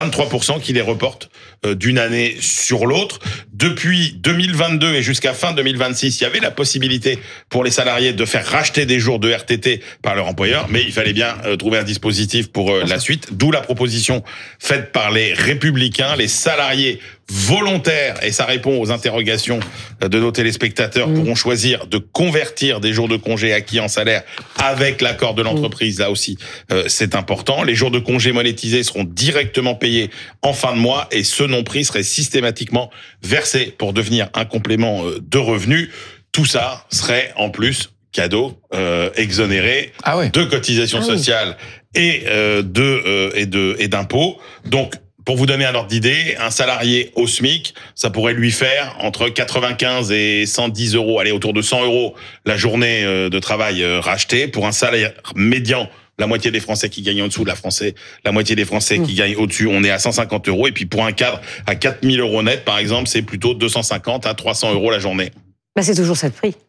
23% qui les reportent d'une année sur l'autre. Depuis 2022 et jusqu'à fin 2026, il y avait la possibilité pour les salariés de faire racheter des jours de RTT par leur employeur, mais il fallait bien trouver un dispositif pour la suite, d'où la proposition faite par les Républicains, les salariés volontaires, et ça répond aux interrogations de nos téléspectateurs, pourront choisir de convertir des jours de congé acquis en salaire avec l'accord de l'entreprise. Là aussi, c'est important. Les jours de congé monétisés seront directement payés en fin de mois et ce non-pris serait systématiquement versé pour devenir un complément de revenu. Tout ça serait en plus cadeau, exonéré de cotisations sociales et d'impôts. Donc, pour vous donner un ordre d'idée, un salarié au SMIC, ça pourrait lui faire entre 95 et 110 euros, allez, autour de 100 euros la journée de travail rachetée. Pour un salaire médian, la moitié des Français qui gagnent en dessous de la moitié des Français qui gagnent au-dessus, on est à 150 euros. Et puis pour un cadre à 4000 euros net, par exemple, c'est plutôt 250 à 300 euros la journée. Bah c'est toujours ça le prix.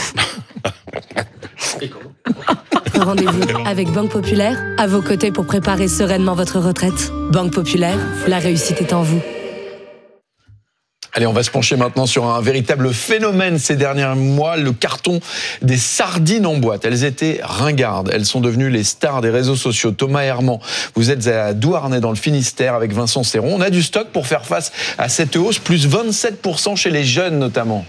Rendez-vous avec Banque Populaire, à vos côtés pour préparer sereinement votre retraite. Banque Populaire, la réussite est en vous. Allez, on va se pencher maintenant sur un véritable phénomène ces derniers mois, le carton des sardines en boîte. Elles étaient ringardes, elles sont devenues les stars des réseaux sociaux. Thomas Herman, vous êtes à Douarnenez dans le Finistère avec Vincent Serron. On a du stock pour faire face à cette hausse, plus 27% chez les jeunes notamment.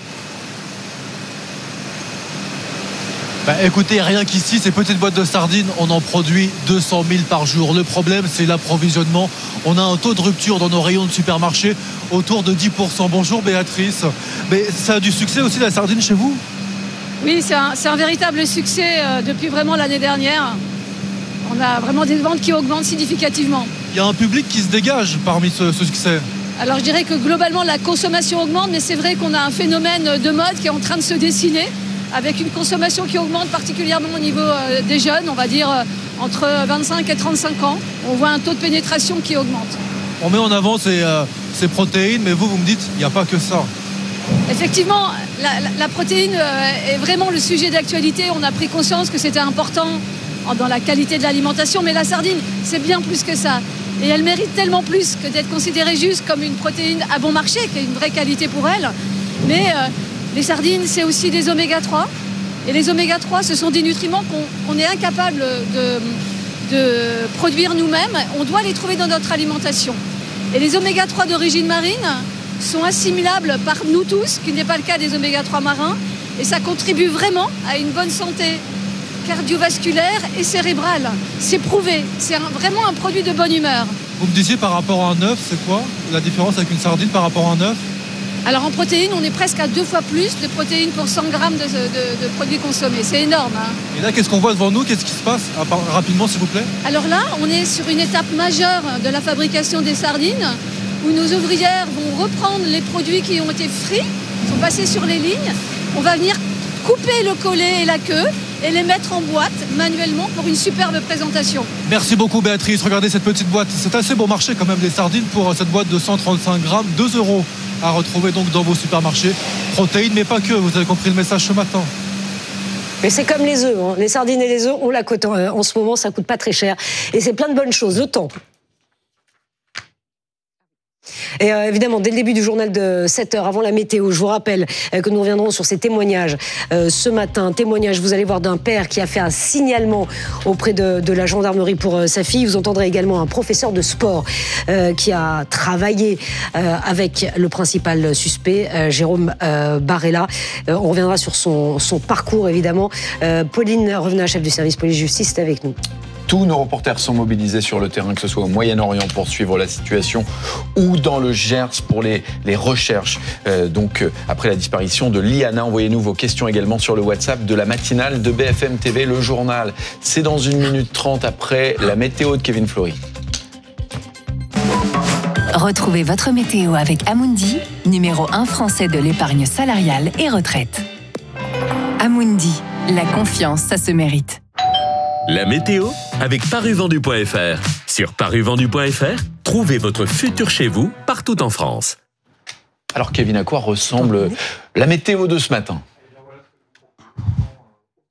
Écoutez, rien qu'ici, ces petites boîtes de sardines, on en produit 200 000 par jour. Le problème, c'est l'approvisionnement. On a un taux de rupture dans nos rayons de supermarché autour de 10%. Bonjour Béatrice. Mais ça a du succès aussi la sardine chez vous ? Oui, c'est un véritable succès depuis vraiment l'année dernière. On a vraiment des ventes qui augmentent significativement. Il y a un public qui se dégage parmi ce succès. Alors je dirais que globalement la consommation augmente, mais c'est vrai qu'on a un phénomène de mode qui est en train de se dessiner, avec une consommation qui augmente particulièrement au niveau des jeunes, on va dire entre 25 et 35 ans. On voit un taux de pénétration qui augmente. On met en avant ces protéines, mais vous me dites, il n'y a pas que ça. Effectivement, la protéine est vraiment le sujet d'actualité. On a pris conscience que c'était important dans la qualité de l'alimentation, mais la sardine, c'est bien plus que ça. Et elle mérite tellement plus que d'être considérée juste comme une protéine à bon marché, qui est une vraie qualité pour elle. Mais les sardines, c'est aussi des oméga 3. Et les oméga 3, ce sont des nutriments qu'on est incapable de produire nous-mêmes. On doit les trouver dans notre alimentation. Et les oméga 3 d'origine marine sont assimilables par nous tous, ce qui n'est pas le cas des oméga 3 marins. Et ça contribue vraiment à une bonne santé cardiovasculaire et cérébrale. C'est prouvé. C'est vraiment un produit de bonne humeur. Vous me disiez par rapport à un œuf, c'est quoi la différence avec une sardine par rapport à un œuf ? Alors en protéines, on est presque à 2 fois plus de protéines pour 100 grammes de produits consommés. C'est énorme. Et là, qu'est-ce qu'on voit devant nous ? Qu'est-ce qui se passe ? Rapidement, s'il vous plaît. Alors là, on est sur une étape majeure de la fabrication des sardines, où nos ouvrières vont reprendre les produits qui ont été frits, sont passés sur les lignes. On va venir couper le collet et la queue et les mettre en boîte manuellement pour une superbe présentation. Merci beaucoup Béatrice. Regardez cette petite boîte. C'est assez bon marché quand même des sardines pour cette boîte de 135 grammes, 2 € à retrouver donc dans vos supermarchés. Protéines, mais pas que. Vous avez compris le message ce matin. Mais c'est comme les œufs, hein. Les sardines et les œufs, on la cote en ce moment, ça coûte pas très cher. Et c'est plein de bonnes choses. Le temps. Et évidemment, dès le début du journal de 7h, avant la météo, je vous rappelle que nous reviendrons sur ces témoignages ce matin. Témoignage, vous allez voir, d'un père qui a fait un signalement auprès de la gendarmerie pour sa fille. Vous entendrez également un professeur de sport qui a travaillé avec le principal suspect, Jérôme Barella. On reviendra sur son parcours, évidemment. Pauline Revenat, chef du service police-justice, est avec nous. Tous nos reporters sont mobilisés sur le terrain, que ce soit au Moyen-Orient pour suivre la situation ou dans le Gers pour les recherches. Après la disparition de Liana, envoyez-nous vos questions également sur le WhatsApp de la matinale de BFM TV, le journal. C'est dans 1 minute 30 après la météo de Kevin Flory. Retrouvez votre météo avec Amundi, numéro 1 français de l'épargne salariale et retraite. Amundi, la confiance, ça se mérite. La météo avec paruvendu.fr. Sur paruvendu.fr, trouvez votre futur chez vous partout en France. Alors Kevin, à quoi ressemble la météo de ce matin ?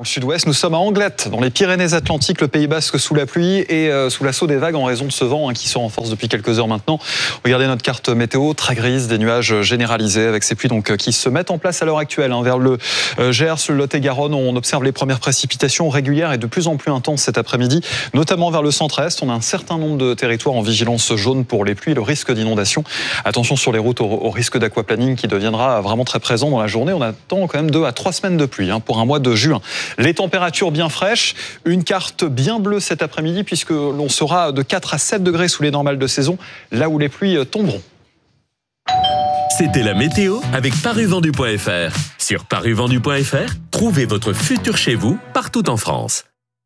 Dans le sud-ouest, nous sommes à Anglette, dans les Pyrénées-Atlantiques, le Pays Basque sous la pluie et sous l'assaut des vagues en raison de ce vent qui se renforce depuis quelques heures maintenant. Regardez notre carte météo, très grise, des nuages généralisés avec ces pluies qui se mettent en place à l'heure actuelle. Vers le Gers, le Lot-et-Garonne, on observe les premières précipitations régulières et de plus en plus intenses cet après-midi, notamment vers le centre-est. On a un certain nombre de territoires en vigilance jaune pour les pluies et le risque d'inondation. Attention sur les routes au risque d'aquaplaning qui deviendra vraiment très présent dans la journée. On attend quand même 2 à 3 semaines de pluie pour un mois de juin. Les températures bien fraîches, une carte bien bleue cet après-midi puisque l'on sera de 4 à 7 degrés sous les normales de saison, là où les pluies tomberont. C'était la météo avec paruvendu.fr. Sur paruvendu.fr, trouvez votre futur chez vous partout en France.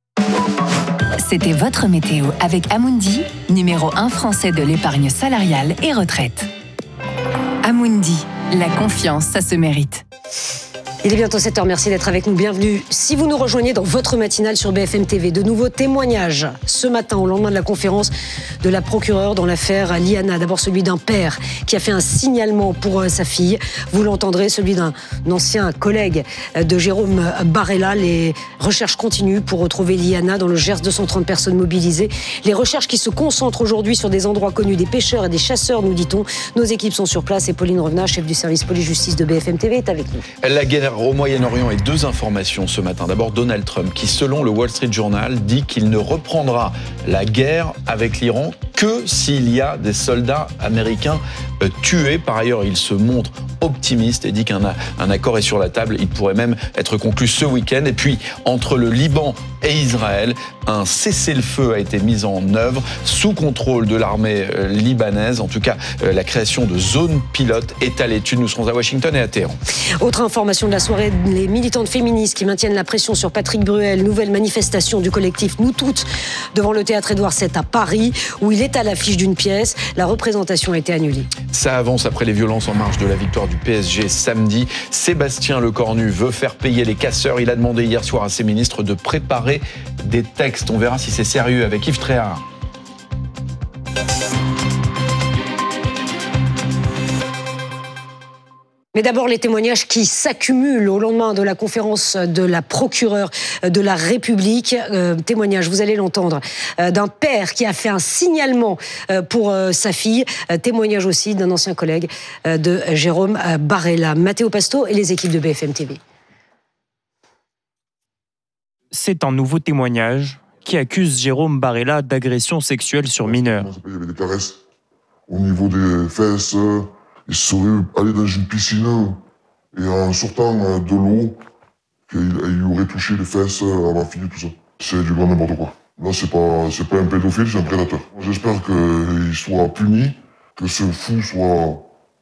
C'était votre météo avec Amundi, numéro 1 français de l'épargne salariale et retraite. Amundi, la confiance, ça se mérite. Il est bientôt 7h, merci d'être avec nous, bienvenue. Si vous nous rejoignez dans votre matinale sur BFM TV, de nouveaux témoignages ce matin au lendemain de la conférence de la procureure dans l'affaire Liana. D'abord celui d'un père qui a fait un signalement pour sa fille. Vous l'entendrez, celui d'un ancien collègue de Jérôme Barella. Les recherches continuent pour retrouver Liana dans le Gers, 230 personnes mobilisées. Les recherches qui se concentrent aujourd'hui sur des endroits connus des pêcheurs et des chasseurs, nous dit-on. Nos équipes sont sur place et Pauline Revenat, chef du service police-justice de BFM TV, est avec nous. La guerre au Moyen-Orient et 2 informations ce matin. D'abord, Donald Trump qui, selon le Wall Street Journal, dit qu'il ne reprendra la guerre avec l'Iran que s'il y a des soldats américains tués. Par ailleurs, il se montre optimiste et dit qu'un accord est sur la table. Il pourrait même être conclu ce week-end. Et puis, entre le Liban et Israël, un cessez-le-feu a été mis en œuvre sous contrôle de l'armée libanaise. En tout cas, la création de zones pilotes est à l'étude. Nous serons à Washington et à Téhéran. Autre information de la soirée, les militantes féministes qui maintiennent la pression sur Patrick Bruel. Nouvelle manifestation du collectif Nous Toutes devant le théâtre Édouard VII à Paris, où il est à l'affiche d'une pièce. La représentation a été annulée. Ça avance après les violences en marge de la victoire du PSG samedi. Sébastien Lecornu veut faire payer les casseurs. Il a demandé hier soir à ses ministres de préparer des textes. On verra si c'est sérieux avec Yves Tréhard. Mais d'abord, les témoignages qui s'accumulent au lendemain de la conférence de la procureure de la République. Témoignage, vous allez l'entendre, d'un père qui a fait un signalement pour sa fille. Témoignage aussi d'un ancien collègue de Jérôme Barella. Mathéo Pasto et les équipes de BFM TV. C'est un nouveau témoignage qui accuse Jérôme Barella d'agression sexuelle sur mineurs. Il y avait des caresses au niveau des fesses. Il serait allé dans une piscine et en sortant de l'eau, il aurait touché les fesses à ma fille, tout ça. C'est du grand n'importe quoi. Là, c'est pas un pédophile, c'est un prédateur. J'espère qu'il soit puni, que ce fou soit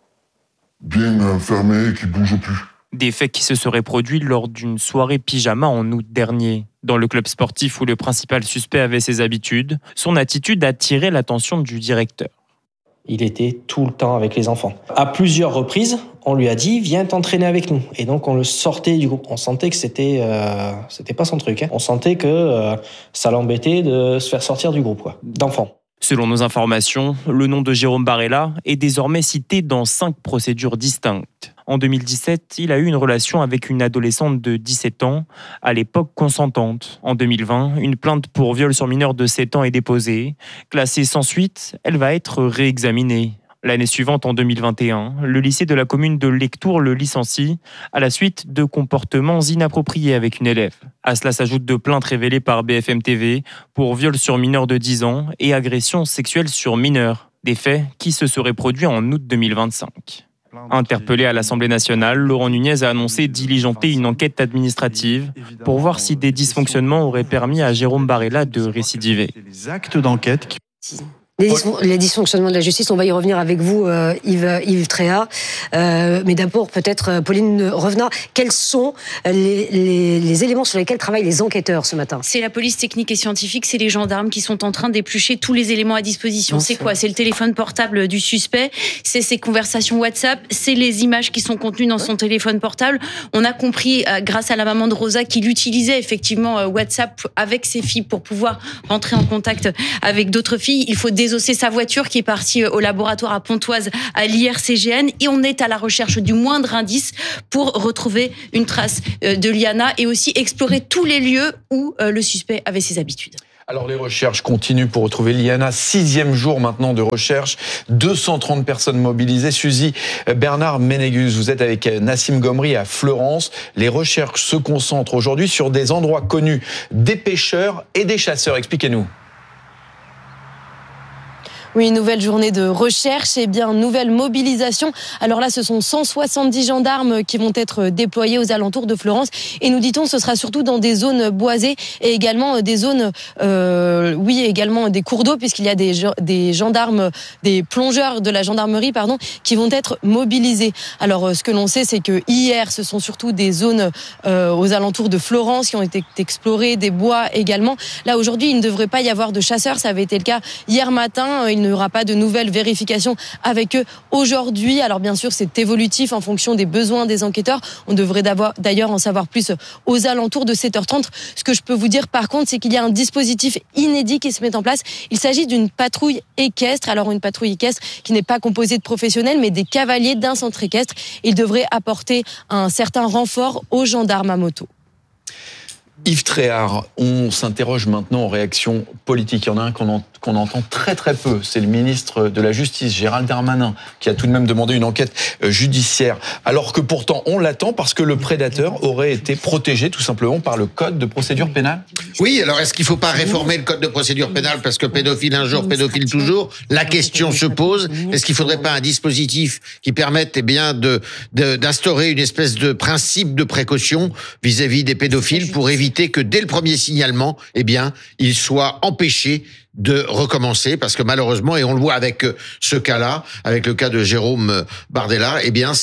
bien enfermé et qu'il bouge plus. Des faits qui se seraient produits lors d'une soirée pyjama en août dernier. Dans le club sportif où le principal suspect avait ses habitudes, son attitude a attiré l'attention du directeur. Il était tout le temps avec les enfants. À plusieurs reprises, on lui a dit « Viens t'entraîner avec nous ». Et donc, on le sortait du groupe. On sentait que c'était pas son truc. On sentait que ça l'embêtait de se faire sortir du groupe, d'enfants. Selon nos informations, le nom de Jérôme Barella est désormais cité dans 5 procédures distinctes. En 2017, il a eu une relation avec une adolescente de 17 ans, à l'époque consentante. En 2020, une plainte pour viol sur mineur de 7 ans est déposée. Classée sans suite, elle va être réexaminée. L'année suivante, en 2021, le lycée de la commune de Lectoure le licencie à la suite de comportements inappropriés avec une élève. À cela s'ajoutent 2 plaintes révélées par BFM TV pour viol sur mineur de 10 ans et agression sexuelle sur mineur. Des faits qui se seraient produits en août 2025. Interpellé à l'Assemblée nationale, Laurent Nunez a annoncé diligenter une enquête administrative pour voir si des dysfonctionnements auraient permis à Jérôme Barella de récidiver. Les actes d'enquête Les dysfonctionnements de la justice, on va y revenir avec vous, Yves Tréhard. Mais d'abord, peut-être, Pauline Revenat, quels sont les éléments sur lesquels travaillent les enquêteurs ce matin ? C'est la police technique et scientifique, c'est les gendarmes qui sont en train d'éplucher tous les éléments à disposition. C'est quoi ? C'est le téléphone portable du suspect, c'est ses conversations WhatsApp, c'est les images qui sont contenues dans son téléphone portable. On a compris, grâce à la maman de Rosa, qu'il utilisait effectivement WhatsApp avec ses filles pour pouvoir rentrer en contact avec d'autres filles. Il faut désossé sa voiture qui est partie au laboratoire à Pontoise à l'IRCGN et on est à la recherche du moindre indice pour retrouver une trace de Liana et aussi explorer tous les lieux où le suspect avait ses habitudes. Alors les recherches continuent pour retrouver Liana, 6e jour maintenant de recherche, 230 personnes mobilisées. Suzy Bernard Ménégus, vous êtes avec Nassim Gomri à Fleurance. Les recherches se concentrent aujourd'hui sur des endroits connus des pêcheurs et des chasseurs. Expliquez-nous. Oui, nouvelle journée de recherche et bien nouvelle mobilisation. Alors là, ce sont 170 gendarmes qui vont être déployés aux alentours de Fleurance. Et nous dit-on, ce sera surtout dans des zones boisées et également des zones, également des cours d'eau, puisqu'il y a des gendarmes, des plongeurs de la gendarmerie, qui vont être mobilisés. Alors, ce que l'on sait, c'est que hier, ce sont surtout des zones aux alentours de Fleurance qui ont été explorées, des bois également. Là, aujourd'hui, il ne devrait pas y avoir de chasseurs. Ça avait été le cas hier matin. Il n'y aura pas de nouvelles vérifications avec eux aujourd'hui. Alors bien sûr, c'est évolutif en fonction des besoins des enquêteurs. On devrait d'ailleurs en savoir plus aux alentours de 7h30. Ce que je peux vous dire par contre, c'est qu'il y a un dispositif inédit qui se met en place. Il s'agit d'une patrouille équestre. Alors une patrouille équestre qui n'est pas composée de professionnels, mais des cavaliers d'un centre équestre. Il devrait apporter un certain renfort aux gendarmes à moto. Yves Tréhard, on s'interroge maintenant en réaction politique. Il y en a un qu'on entend très très peu. C'est le ministre de la Justice, Gérald Darmanin, qui a tout de même demandé une enquête judiciaire. Alors que pourtant, on l'attend parce que le prédateur aurait été protégé tout simplement par le Code de procédure pénale. Oui, alors est-ce qu'il ne faut pas réformer le Code de procédure pénale parce que pédophile un jour, pédophile toujours? La question se pose. Est-ce qu'il ne faudrait pas un dispositif qui permette d'instaurer une espèce de principe de précaution vis-à-vis des pédophiles pour éviter que dès le premier signalement, ils soient empêchés de recommencer, parce que malheureusement, et on le voit avec ce cas-là, avec le cas de Jérôme Bardella,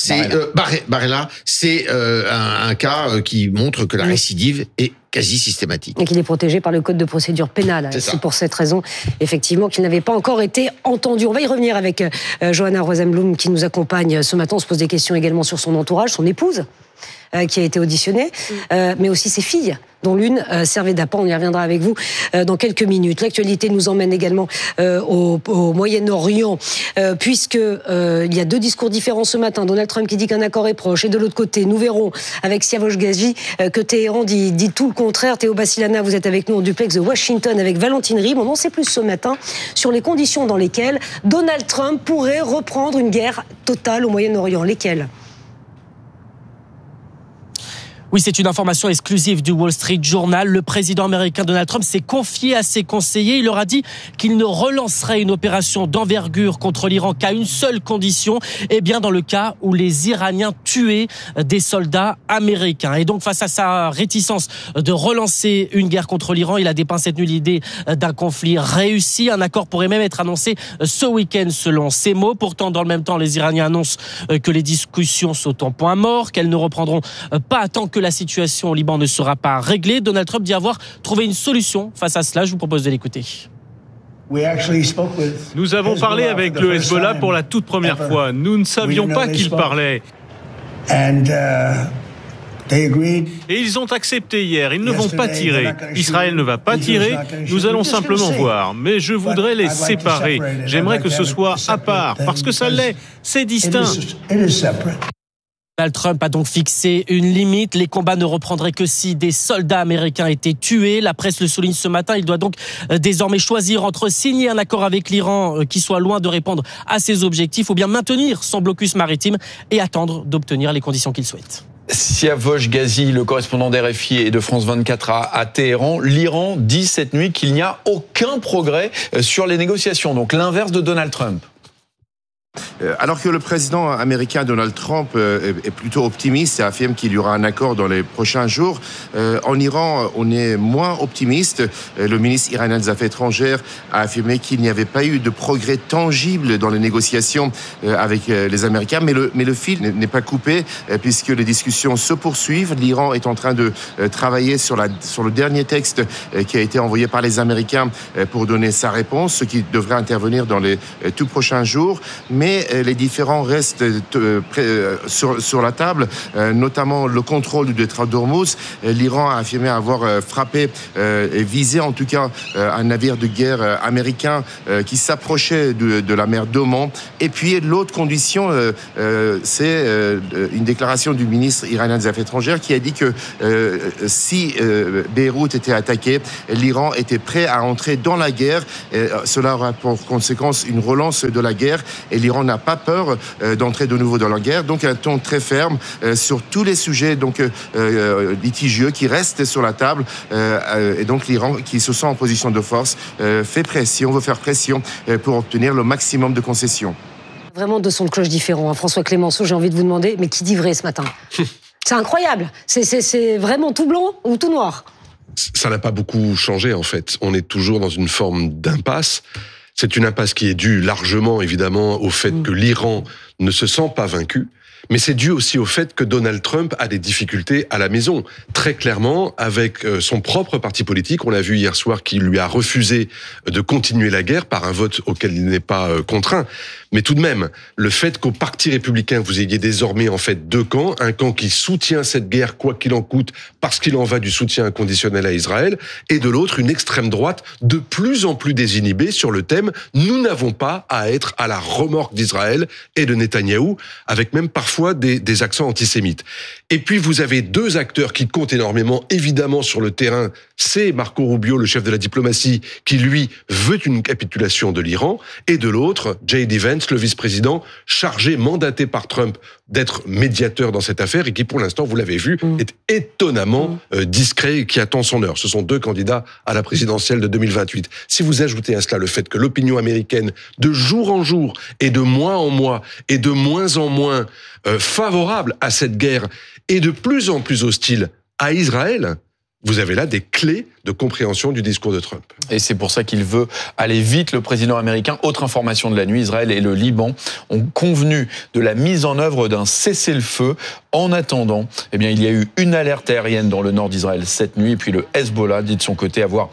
Barella, c'est un cas qui montre que la récidive est quasi systématique. Et qu'il est protégé par le Code de procédure pénale. C'est pour cette raison, effectivement, qu'il n'avait pas encore été entendu. On va y revenir avec Johanna Rosenblum qui nous accompagne ce matin. On se pose des questions également sur son entourage, son épouse, qui a été auditionnée, mais aussi ses filles, dont l'une servait d'appât. On y reviendra avec vous dans quelques minutes. L'actualité nous emmène également au Moyen-Orient, puisque il y a deux discours différents ce matin. Donald Trump qui dit qu'un accord est proche, et de l'autre côté, nous verrons avec Siavosh Ghazi que Téhéran dit tout le contraire. Théo Bassilana, vous êtes avec nous en duplex de Washington avec Valentine Rib. On en sait plus ce matin sur les conditions dans lesquelles Donald Trump pourrait reprendre une guerre totale au Moyen-Orient. Lesquelles ? Oui, c'est une information exclusive du Wall Street Journal. Le président américain Donald Trump s'est confié à ses conseillers. Il leur a dit qu'il ne relancerait une opération d'envergure contre l'Iran qu'à une seule condition, dans le cas où les Iraniens tuaient des soldats américains. Et donc, face à sa réticence de relancer une guerre contre l'Iran, il a dépeint cette nuit l'idée d'un conflit réussi. Un accord pourrait même être annoncé ce week-end, selon ses mots. Pourtant, dans le même temps, les Iraniens annoncent que les discussions sont en point mort, qu'elles ne reprendront pas tant que la situation au Liban ne sera pas réglée. Donald Trump dit avoir trouvé une solution face à cela. Je vous propose de l'écouter. Nous avons parlé avec le Hezbollah pour la toute première fois. Nous ne savions pas qu'ils parlaient. Et ils ont accepté hier. Ils ne vont pas tirer. Israël ne va pas tirer. Nous allons simplement voir. Mais je voudrais les séparer. J'aimerais que ce soit à part, parce que ça l'est. C'est distinct. Donald Trump a donc fixé une limite. Les combats ne reprendraient que si des soldats américains étaient tués. La presse le souligne ce matin. Il doit donc désormais choisir entre signer un accord avec l'Iran qui soit loin de répondre à ses objectifs ou bien maintenir son blocus maritime et attendre d'obtenir les conditions qu'il souhaite. Siavosh Ghazi, le correspondant d'RFI et de France 24 à Téhéran. L'Iran dit cette nuit qu'il n'y a aucun progrès sur les négociations. Donc l'inverse de Donald Trump. Alors que le président américain Donald Trump est plutôt optimiste et affirme qu'il y aura un accord dans les prochains jours, en Iran, on est moins optimiste. Le ministre iranien des Affaires étrangères a affirmé qu'il n'y avait pas eu de progrès tangible dans les négociations avec les Américains, mais le fil n'est pas coupé puisque les discussions se poursuivent. L'Iran est en train de travailler sur le dernier texte qui a été envoyé par les Américains pour donner sa réponse, ce qui devrait intervenir dans les tout prochains jours. mais les différends restent sur la table, notamment le contrôle du détroit d'Ormuz. L'Iran a affirmé avoir frappé et visé en tout cas un navire de guerre américain qui s'approchait de la mer d'Oman. Et puis l'autre condition, c'est une déclaration du ministre iranien des Affaires étrangères qui a dit que si Beyrouth était attaquée, l'Iran était prêt à entrer dans la guerre. Cela aura pour conséquence une relance de la guerre et l'Iran n'a pas peur d'entrer de nouveau dans la guerre. Donc un ton très ferme sur tous les sujets litigieux qui restent sur la table. Et donc l'Iran, qui se sent en position de force, veut faire pression pour obtenir le maximum de concessions. Vraiment deux sons de cloche différents. François Clémenceau, j'ai envie de vous demander, mais qui dit vrai ce matin? C'est incroyable. C'est vraiment tout blanc ou tout noir? Ça n'a pas beaucoup changé en fait. On est toujours dans une forme d'impasse. C'est une impasse qui est due largement évidemment au fait que l'Iran ne se sent pas vaincu. Mais c'est dû aussi au fait que Donald Trump a des difficultés à la maison. Très clairement, avec son propre parti politique, on l'a vu hier soir, qui lui a refusé de continuer la guerre par un vote auquel il n'est pas contraint. Mais tout de même, le fait qu'au Parti républicain, vous ayez désormais en fait deux camps, un camp qui soutient cette guerre quoi qu'il en coûte, parce qu'il en va du soutien inconditionnel à Israël, et de l'autre, une extrême droite de plus en plus désinhibée sur le thème « Nous n'avons pas à être à la remorque d'Israël et de Netanyahou », avec même parfois des accents antisémites. Et puis vous avez deux acteurs qui comptent énormément, évidemment, sur le terrain. C'est Marco Rubio, le chef de la diplomatie, qui lui veut une capitulation de l'Iran, et de l'autre, J.D. Vance, le vice-président, chargé, mandaté par Trump d'être médiateur dans cette affaire, et qui pour l'instant, vous l'avez vu, est étonnamment discret et qui attend son heure. Ce sont deux candidats à la présidentielle de 2028. Si vous ajoutez à cela le fait que l'opinion américaine, de jour en jour, et de mois en mois, est de moins en moins favorable à cette guerre, et de plus en plus hostile à Israël, vous avez là des clés de compréhension du discours de Trump. Et c'est pour ça qu'il veut aller vite, le président américain. Autre information de la nuit, Israël et le Liban ont convenu de la mise en œuvre d'un cessez-le-feu. En attendant, il y a eu une alerte aérienne dans le nord d'Israël cette nuit, et puis le Hezbollah dit de son côté avoir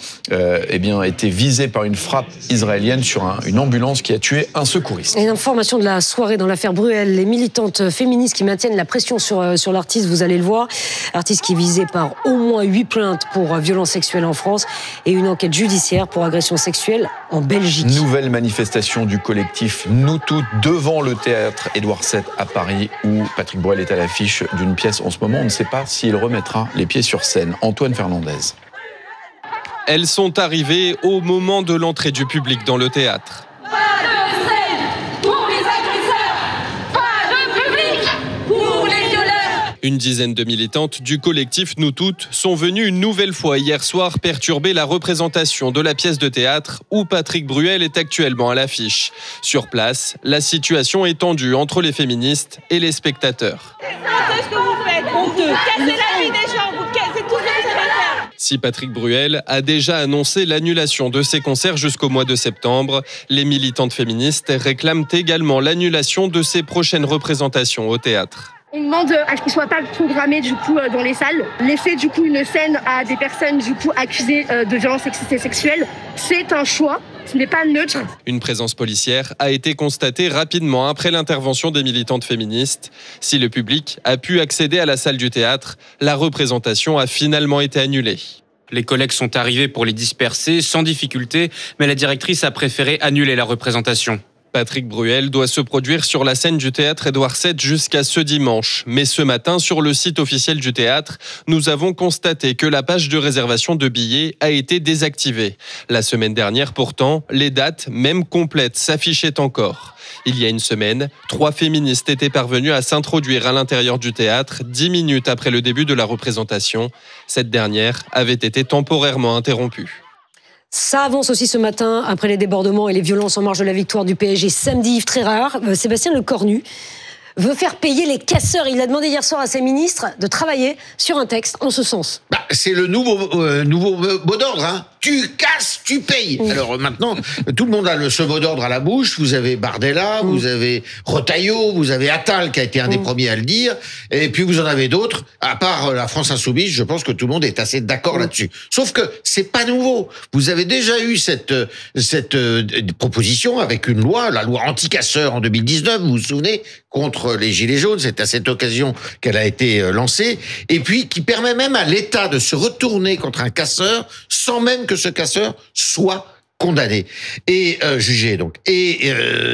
été visé par une frappe israélienne sur une ambulance qui a tué un secouriste. Et une information de la soirée dans l'affaire Bruel, les militantes féministes qui maintiennent la pression sur l'artiste, vous allez le voir, l'artiste qui est visé par au moins 8 plaintes pour violences sexuelles en France et une enquête judiciaire pour agression sexuelle en Belgique. Nouvelle manifestation du collectif Nous Toutes devant le théâtre Édouard VII à Paris, où Patrick Bruel est à l'affiche d'une pièce en ce moment. On ne sait pas s'il remettra les pieds sur scène. Antoine Fernandez. Elles sont arrivées au moment de l'entrée du public dans le théâtre. Pas de scène pour les agresseurs, pas de public pour les violeurs. Une dizaine de militantes du collectif Nous Toutes sont venues une nouvelle fois hier soir perturber la représentation de la pièce de théâtre où Patrick Bruel est actuellement à l'affiche. Sur place, la situation est tendue entre les féministes et les spectateurs. C'est ce que vous faites, honteux. Cassez la vie des gens, c'est tout ce que vous savez faire. Si Patrick Bruel a déjà annoncé l'annulation de ses concerts jusqu'au mois de septembre, les militantes féministes réclament également l'annulation de ses prochaines représentations au théâtre. On demande à ce qu'il ne soit pas programmé dans les salles. Laisser une scène à des personnes accusées de violences sexuelles, c'est un choix. Ce n'est pas neutre. Une présence policière a été constatée rapidement après l'intervention des militantes féministes. Si le public a pu accéder à la salle du théâtre, la représentation a finalement été annulée. Les collègues sont arrivés pour les disperser sans difficulté, mais la directrice a préféré annuler la représentation. Patrick Bruel doit se produire sur la scène du théâtre Édouard VII jusqu'à ce dimanche. Mais ce matin, sur le site officiel du théâtre, nous avons constaté que la page de réservation de billets a été désactivée. La semaine dernière, pourtant, les dates, même complètes, s'affichaient encore. Il y a une semaine, 3 féministes étaient parvenues à s'introduire à l'intérieur du théâtre 10 minutes après le début de la représentation. Cette dernière avait été temporairement interrompue. Ça avance aussi ce matin après les débordements et les violences en marge de la victoire du PSG samedi. Yves Trérard, Sébastien Lecornu veut faire payer les casseurs. Il a demandé hier soir à ses ministres de travailler sur un texte en ce sens. C'est le nouveau mot d'ordre. tu casses, tu payes. Alors maintenant, tout le monde a ce mot d'ordre à la bouche. Vous avez Bardella, vous avez Retailleau, vous avez Attal qui a été un des premiers à le dire, et puis vous en avez d'autres. À part la France Insoumise, je pense que tout le monde est assez d'accord là-dessus. Sauf que c'est pas nouveau. Vous avez déjà eu cette proposition avec une loi, la loi anti-casseurs en 2019, vous vous souvenez, contre les Gilets jaunes. C'est à cette occasion qu'elle a été lancée. Et puis, qui permet même à l'État de se retourner contre un casseur sans même que ce casseur soit condamné et jugé donc. Et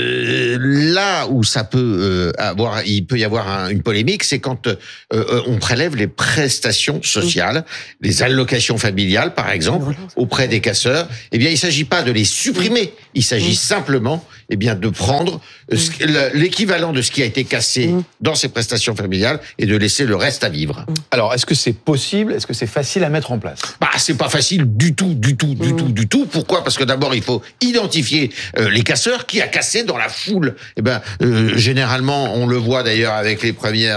là où ça peut il peut y avoir une polémique, c'est quand on prélève les prestations sociales, les allocations familiales par exemple, auprès des casseurs. Eh bien, il s'agit pas de les supprimer, il s'agit simplement de prendre l'équivalent de ce qui a été cassé dans ces prestations familiales et de laisser le reste à vivre. Alors, est-ce que c'est possible? Est-ce que c'est facile à mettre en place? C'est pas facile du tout. Pourquoi? Parce que d'abord, il faut identifier les casseurs. Qui a cassé dans la foule? Généralement, on le voit d'ailleurs avec les premières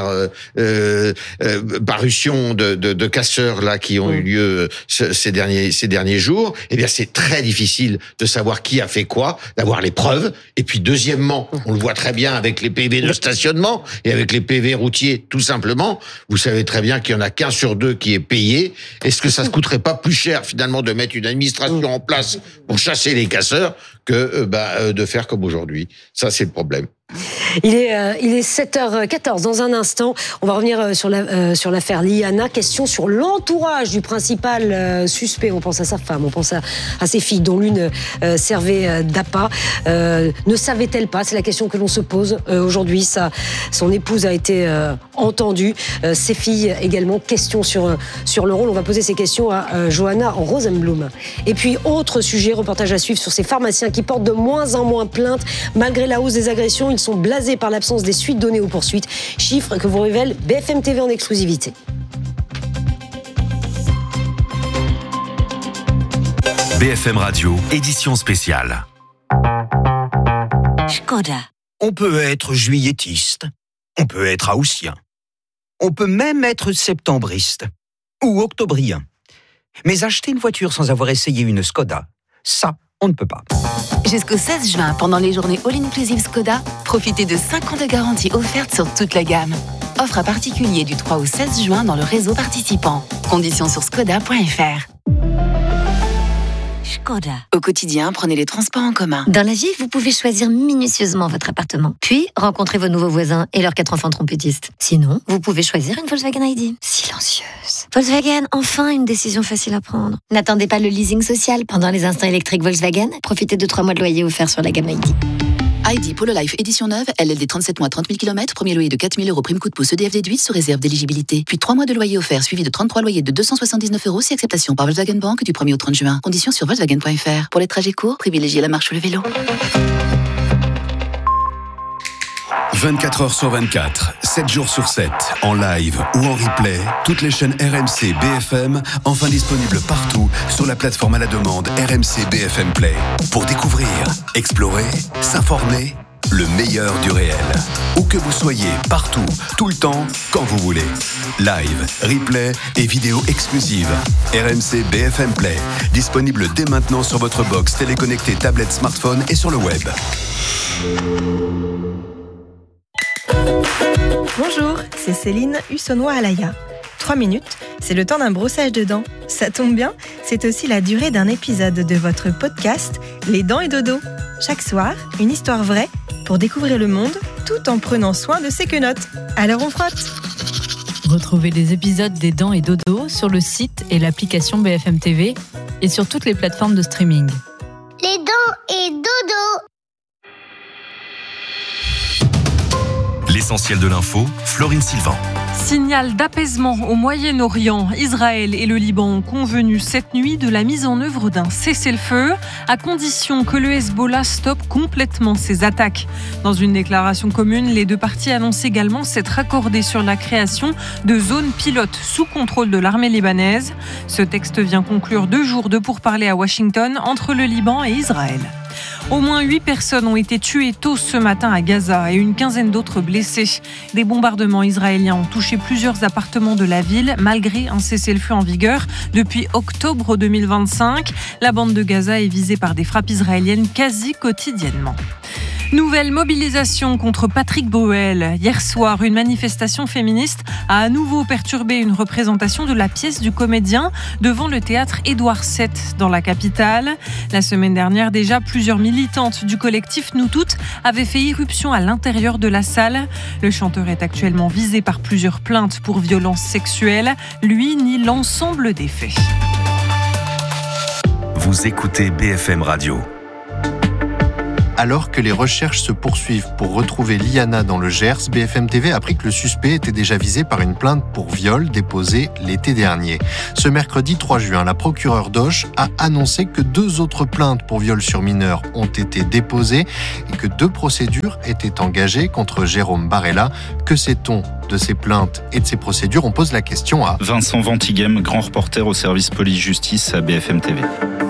parutions de casseurs là qui ont eu lieu ces derniers jours. C'est très difficile de savoir qui a fait quoi, d'avoir les preuves. Et puis deuxièmement, on le voit très bien avec les PV de stationnement et avec les PV routiers, tout simplement. Vous savez très bien qu'il y en a qu'un sur deux qui est payé. Est-ce que ça ne coûterait pas plus cher finalement de mettre une administration en place pour chasser les casseurs que de faire comme aujourd'hui? Ça, c'est le problème. Il est 7h14. Dans un instant, on va revenir sur l'affaire Liana. Question sur l'entourage du principal suspect. On pense à sa femme, on pense à ses filles, dont l'une servait d'appât. Ne savait-elle pas? C'est la question que l'on se pose aujourd'hui. Son épouse a été entendue. Ses filles également. Question sur le rôle. On va poser ces questions à Johanna Rosenblum. Et puis, autre sujet, reportage à suivre sur ces pharmaciens qui portent de moins en moins plainte. Malgré la hausse des agressions, ils sont blasés par l'absence des suites données aux poursuites. Chiffres que vous révèle BFM TV en exclusivité. BFM Radio, édition spéciale. Škoda. On peut être juilletiste, on peut être haussien, on peut même être septembriste ou octobrien. Mais acheter une voiture sans avoir essayé une Škoda, ça, on ne peut pas. Jusqu'au 16 juin, pendant les journées All-Inclusive Škoda, profitez de 5 ans de garantie offerte sur toute la gamme. Offre à particulier du 3 au 16 juin dans le réseau participant. Conditions sur škoda.fr. Škoda. Au quotidien, prenez les transports en commun. Dans la vie, vous pouvez choisir minutieusement votre appartement, puis rencontrer vos nouveaux voisins et leurs 4 enfants trompettistes. Sinon, vous pouvez choisir une Volkswagen ID. Silencieuse. Volkswagen, enfin une décision facile à prendre. N'attendez pas le leasing social pendant les instants électriques Volkswagen. Profitez de 3 mois de loyer offerts sur la gamme ID. ID Polo Life édition neuve, LLD 37 mois 30 000 km, premier loyer de 4 000 € prime coup de pouce EDF déduite sous réserve d'éligibilité. Puis 3 mois de loyer offert suivi de 33 loyers de 279 € si acceptation par Volkswagen Bank du 1er au 30 juin. Conditions sur Volkswagen.fr. Pour les trajets courts, privilégiez la marche ou le vélo. 24 heures sur 24, 7 jours sur 7, en live ou en replay, toutes les chaînes RMC BFM, enfin disponibles partout sur la plateforme à la demande RMC BFM Play. Pour découvrir, explorer, s'informer, le meilleur du réel. Où que vous soyez, partout, tout le temps, quand vous voulez. Live, replay et vidéos exclusives. RMC BFM Play, disponible dès maintenant sur votre box téléconnectée, tablette, smartphone et sur le web. Bonjour, c'est Céline Hussonnois-Alaya. 3 minutes, c'est le temps d'un brossage de dents. Ça tombe bien, c'est aussi la durée d'un épisode de votre podcast Les Dents et Dodo. Chaque soir, une histoire vraie pour découvrir le monde tout en prenant soin de ses quenottes. Alors on frotte. Retrouvez les épisodes des Dents et Dodo sur le site et l'application BFM TV et sur toutes les plateformes de streaming. Les Dents et Dodo. L'essentiel de l'info, Florine Sylvain. Signal d'apaisement au Moyen-Orient. Israël et le Liban ont convenu cette nuit de la mise en œuvre d'un cessez-le-feu, à condition que le Hezbollah stoppe complètement ses attaques. Dans une déclaration commune, les deux parties annoncent également s'être raccordées sur la création de zones pilotes sous contrôle de l'armée libanaise. Ce texte vient conclure 2 jours de pourparlers à Washington entre le Liban et Israël. Au moins 8 personnes ont été tuées tôt ce matin à Gaza et une quinzaine d'autres blessées. Des bombardements israéliens ont touché plusieurs appartements de la ville malgré un cessez-le-feu en vigueur depuis octobre 2025. La bande de Gaza est visée par des frappes israéliennes quasi quotidiennement. Nouvelle mobilisation contre Patrick Bruel. Hier soir, une manifestation féministe a à nouveau perturbé une représentation de la pièce du comédien devant le théâtre Édouard VII dans la capitale. La semaine dernière, déjà, plusieurs militantes du collectif Nous Toutes avaient fait irruption à l'intérieur de la salle. Le chanteur est actuellement visé par plusieurs plaintes pour violences sexuelles. Lui nie l'ensemble des faits. Vous écoutez BFM Radio. Alors que les recherches se poursuivent pour retrouver Liana dans le Gers, BFM TV a appris que le suspect était déjà visé par une plainte pour viol déposée l'été dernier. Ce mercredi 3 juin, la procureure d'Auch a annoncé que 2 autres plaintes pour viol sur mineurs ont été déposées et que 2 procédures étaient engagées contre Jérôme Barella. Que sait-on de ces plaintes et de ces procédures? On pose la question à Vincent Ventighem, grand reporter au service police-justice à BFM TV.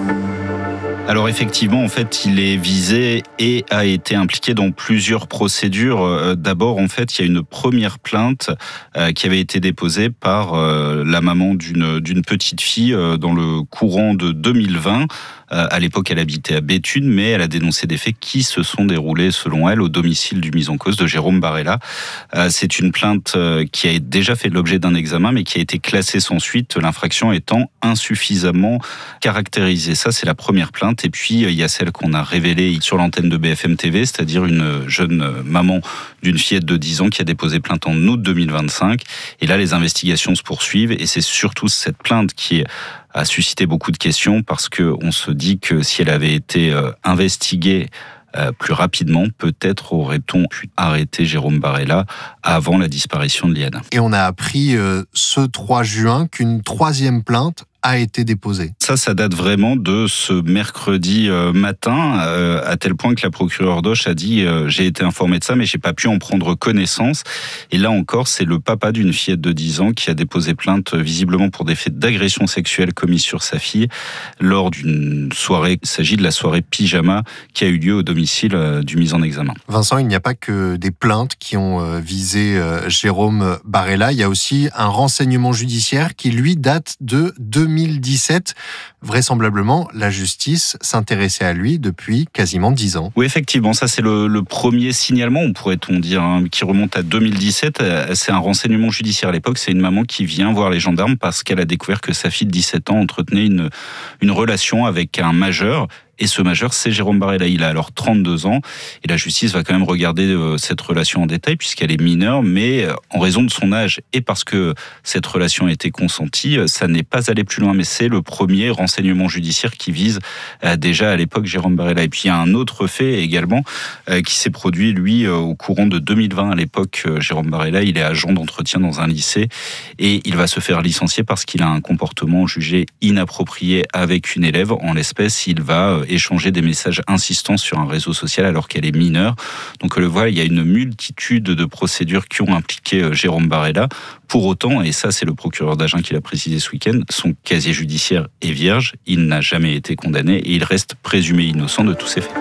Alors effectivement, en fait, il est visé et a été impliqué dans plusieurs procédures. D'abord, en fait, il y a une première plainte qui avait été déposée par la maman d'une petite fille dans le courant de 2020. À l'époque, elle habitait à Béthune, mais elle a dénoncé des faits qui se sont déroulés, selon elle, au domicile du mis en cause de Jérôme Barella. C'est une plainte qui a déjà fait l'objet d'un examen, mais qui a été classée sans suite, l'infraction étant insuffisamment caractérisée. Ça, c'est la première plainte. Et puis, il y a celle qu'on a révélée sur l'antenne de BFM TV, c'est-à-dire une jeune maman d'une fillette de 10 ans qui a déposé plainte en août 2025. Et là, les investigations se poursuivent. Et c'est surtout cette plainte qui a suscité beaucoup de questions parce qu'on se dit que si elle avait été investiguée plus rapidement, peut-être aurait-on pu arrêter Jérôme Barella avant la disparition de Liana. Et on a appris ce 3 juin qu'une 3e plainte a été déposée. Ça date vraiment de ce mercredi matin, à tel point que la procureure d'Auch a dit j'ai été informée de ça, mais j'ai pas pu en prendre connaissance. Et là encore, c'est le papa d'une fillette de 10 ans qui a déposé plainte visiblement pour des faits d'agression sexuelle commis sur sa fille lors d'une soirée. Il s'agit de la soirée pyjama qui a eu lieu au domicile du mis en examen. Vincent, il n'y a pas que des plaintes qui ont visé Jérôme Barella. Il y a aussi un renseignement judiciaire qui, lui, date de 2017. Vraisemblablement, la justice s'intéressait à lui depuis quasiment 10 ans. Oui, effectivement, ça c'est le premier signalement, pourrait-on dire, qui remonte à 2017. C'est un renseignement judiciaire à l'époque. C'est une maman qui vient voir les gendarmes parce qu'elle a découvert que sa fille de 17 ans entretenait une relation avec un majeur. Et ce majeur, c'est Jérôme Barella. Il a alors 32 ans. Et la justice va quand même regarder cette relation en détail puisqu'elle est mineure. Mais en raison de son âge et parce que cette relation a été consentie, ça n'est pas allé plus loin. Mais c'est le premier renseignement judiciaire qui vise déjà à l'époque Jérôme Barella. Et puis il y a un autre fait également qui s'est produit, lui, au courant de 2020. À l'époque, Jérôme Barella, il est agent d'entretien dans un lycée. Et il va se faire licencier parce qu'il a un comportement jugé inapproprié avec une élève. En l'espèce, il va échanger des messages insistants sur un réseau social alors qu'elle est mineure. Donc voilà, il y a une multitude de procédures qui ont impliqué Jérôme Barella. Pour autant, et ça c'est le procureur d'Agen qui l'a précisé ce week-end, son casier judiciaire est vierge, il n'a jamais été condamné et il reste présumé innocent de tous ces faits.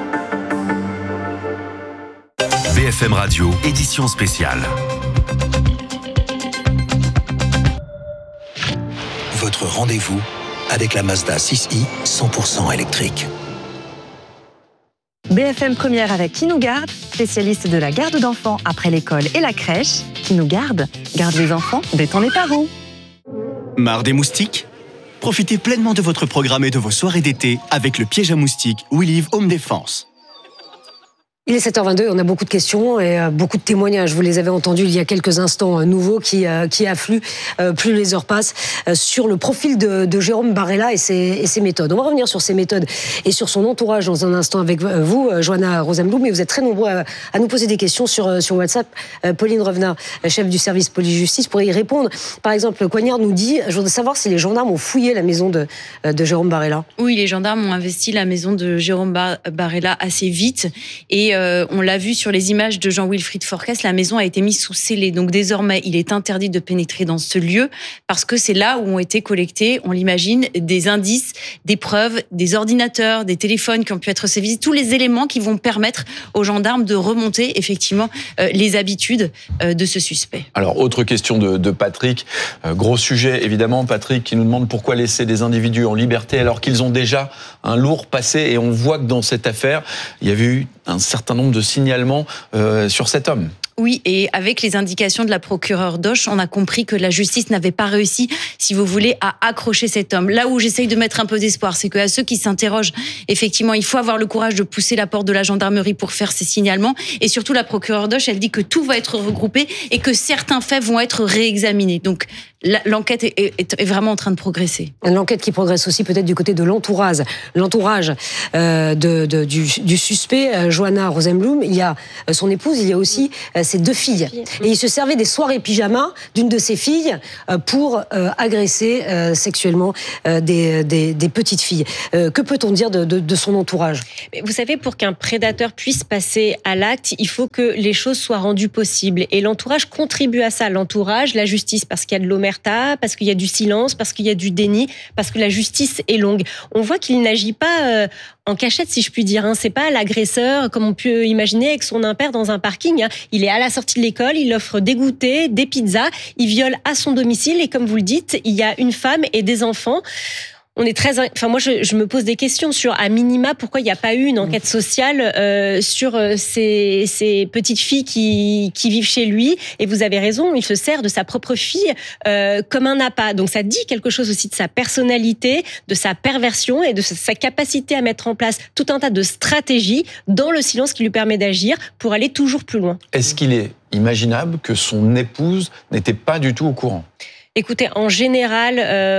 BFM Radio, édition spéciale. Votre rendez-vous avec la Mazda 6i 100% électrique. BFM Première avec Qui nous garde, spécialiste de la garde d'enfants après l'école et la crèche. Qui nous garde les enfants, détend les parents. Marre des moustiques ? Profitez pleinement de votre programme et de vos soirées d'été avec le piège à moustiques We Live Home Défense. Il est 7h22, on a beaucoup de questions et beaucoup de témoignages. Vous les avez entendus il y a quelques instants, nouveaux qui affluent plus les heures passent sur le profil de Jérôme Barella et ses méthodes. On va revenir sur ses méthodes et sur son entourage dans un instant avec vous, Johanna Rosenblum. Mais vous êtes très nombreux à nous poser des questions sur WhatsApp. Pauline Revenat, chef du service police-justice, pourrait y répondre. Par exemple, Coignard nous dit, je voudrais savoir si les gendarmes ont fouillé la maison de Jérôme Barella. Oui, les gendarmes ont investi la maison de Jérôme Barella assez vite et on l'a vu sur les images de Jean-Wilfried Forcas, la maison a été mise sous scellé. Donc désormais, il est interdit de pénétrer dans ce lieu parce que c'est là où ont été collectés, on l'imagine, des indices, des preuves, des ordinateurs, des téléphones qui ont pu être saisis, tous les éléments qui vont permettre aux gendarmes de remonter effectivement les habitudes de ce suspect. Alors, autre question de Patrick. Gros sujet, évidemment, Patrick, qui nous demande pourquoi laisser des individus en liberté alors qu'ils ont déjà un lourd passé. Et on voit que dans cette affaire, il y avait eu un certain nombre de signalements sur cet homme. Oui, et avec les indications de la procureure Doche, on a compris que la justice n'avait pas réussi, si vous voulez, à accrocher cet homme. Là où j'essaye de mettre un peu d'espoir, c'est qu'à ceux qui s'interrogent, effectivement, il faut avoir le courage de pousser la porte de la gendarmerie pour faire ces signalements. Et surtout, la procureure Doche, elle dit que tout va être regroupé et que certains faits vont être réexaminés. Donc, l'enquête est vraiment en train de progresser. L'enquête qui progresse aussi peut-être du côté de l'entourage. L'entourage du suspect, Johanna Rosenblum, il y a son épouse, il y a aussi ses 2 filles. Et il se servait des soirées pyjama d'une de ses filles pour agresser sexuellement des petites filles. Que peut-on dire de son entourage ? Vous savez, pour qu'un prédateur puisse passer à l'acte, il faut que les choses soient rendues possibles. Et l'entourage contribue à ça. L'entourage, la justice, parce qu'il y a de l'omerta, parce qu'il y a du silence, parce qu'il y a du déni, parce que la justice est longue. On voit qu'il n'agit pas en cachette, si je puis dire. C'est pas l'agresseur, comme on peut imaginer, avec son impair dans un parking. Il est à la sortie de l'école, il offre des goûters, des pizzas, il viole à son domicile et comme vous le dites, il y a une femme et des enfants. On est moi, je me pose des questions sur, à minima, pourquoi il n'y a pas eu une enquête sociale sur ces petites filles qui vivent chez lui. Et vous avez raison, il se sert de sa propre fille comme un appât. Donc ça dit quelque chose aussi de sa personnalité, de sa perversion et de sa capacité à mettre en place tout un tas de stratégies dans le silence qui lui permet d'agir pour aller toujours plus loin. Est-ce qu'il est imaginable que son épouse n'était pas du tout au courant ? Écoutez, en général,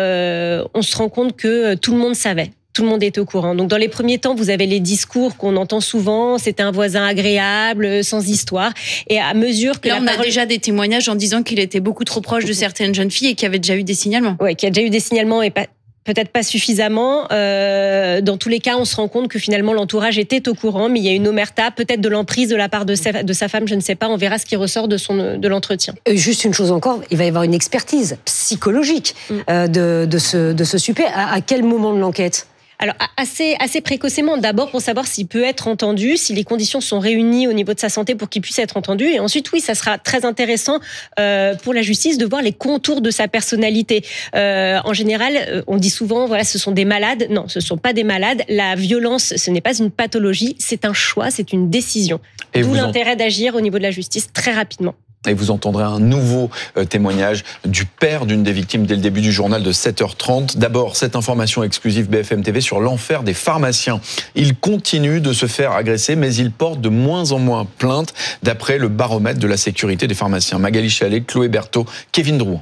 on se rend compte que tout le monde savait. Tout le monde était au courant. Donc, dans les premiers temps, vous avez les discours qu'on entend souvent. C'était un voisin agréable, sans histoire. Et à mesure que là, on a déjà des témoignages en disant qu'il était beaucoup trop proche de certaines jeunes filles et qu'il y avait déjà eu des signalements. Oui, qu'il y a déjà eu des signalements et peut-être pas suffisamment. Dans tous les cas, on se rend compte que finalement l'entourage était au courant, mais il y a une omerta, peut-être de l'emprise de la part de sa femme, je ne sais pas. On verra ce qui ressort de l'entretien. Juste une chose encore, il va y avoir une expertise psychologique de ce suspect. À quel moment de l'enquête ? Alors, assez précocement, d'abord pour savoir s'il peut être entendu, si les conditions sont réunies au niveau de sa santé pour qu'il puisse être entendu. Et ensuite, oui, ça sera très intéressant pour la justice de voir les contours de sa personnalité. En général, on dit souvent, voilà, ce sont des malades. Non, ce ne sont pas des malades. La violence, ce n'est pas une pathologie, c'est un choix, c'est une décision. D'où l'intérêt d'agir au niveau de la justice très rapidement. Et vous entendrez un nouveau témoignage du père d'une des victimes dès le début du journal de 7h30. D'abord, cette information exclusive BFM TV sur l'enfer des pharmaciens. Ils continuent de se faire agresser, mais ils portent de moins en moins plainte, d'après le baromètre de la sécurité des pharmaciens. Magali Chalet, Chloé Berthaud, Kevin Drouin.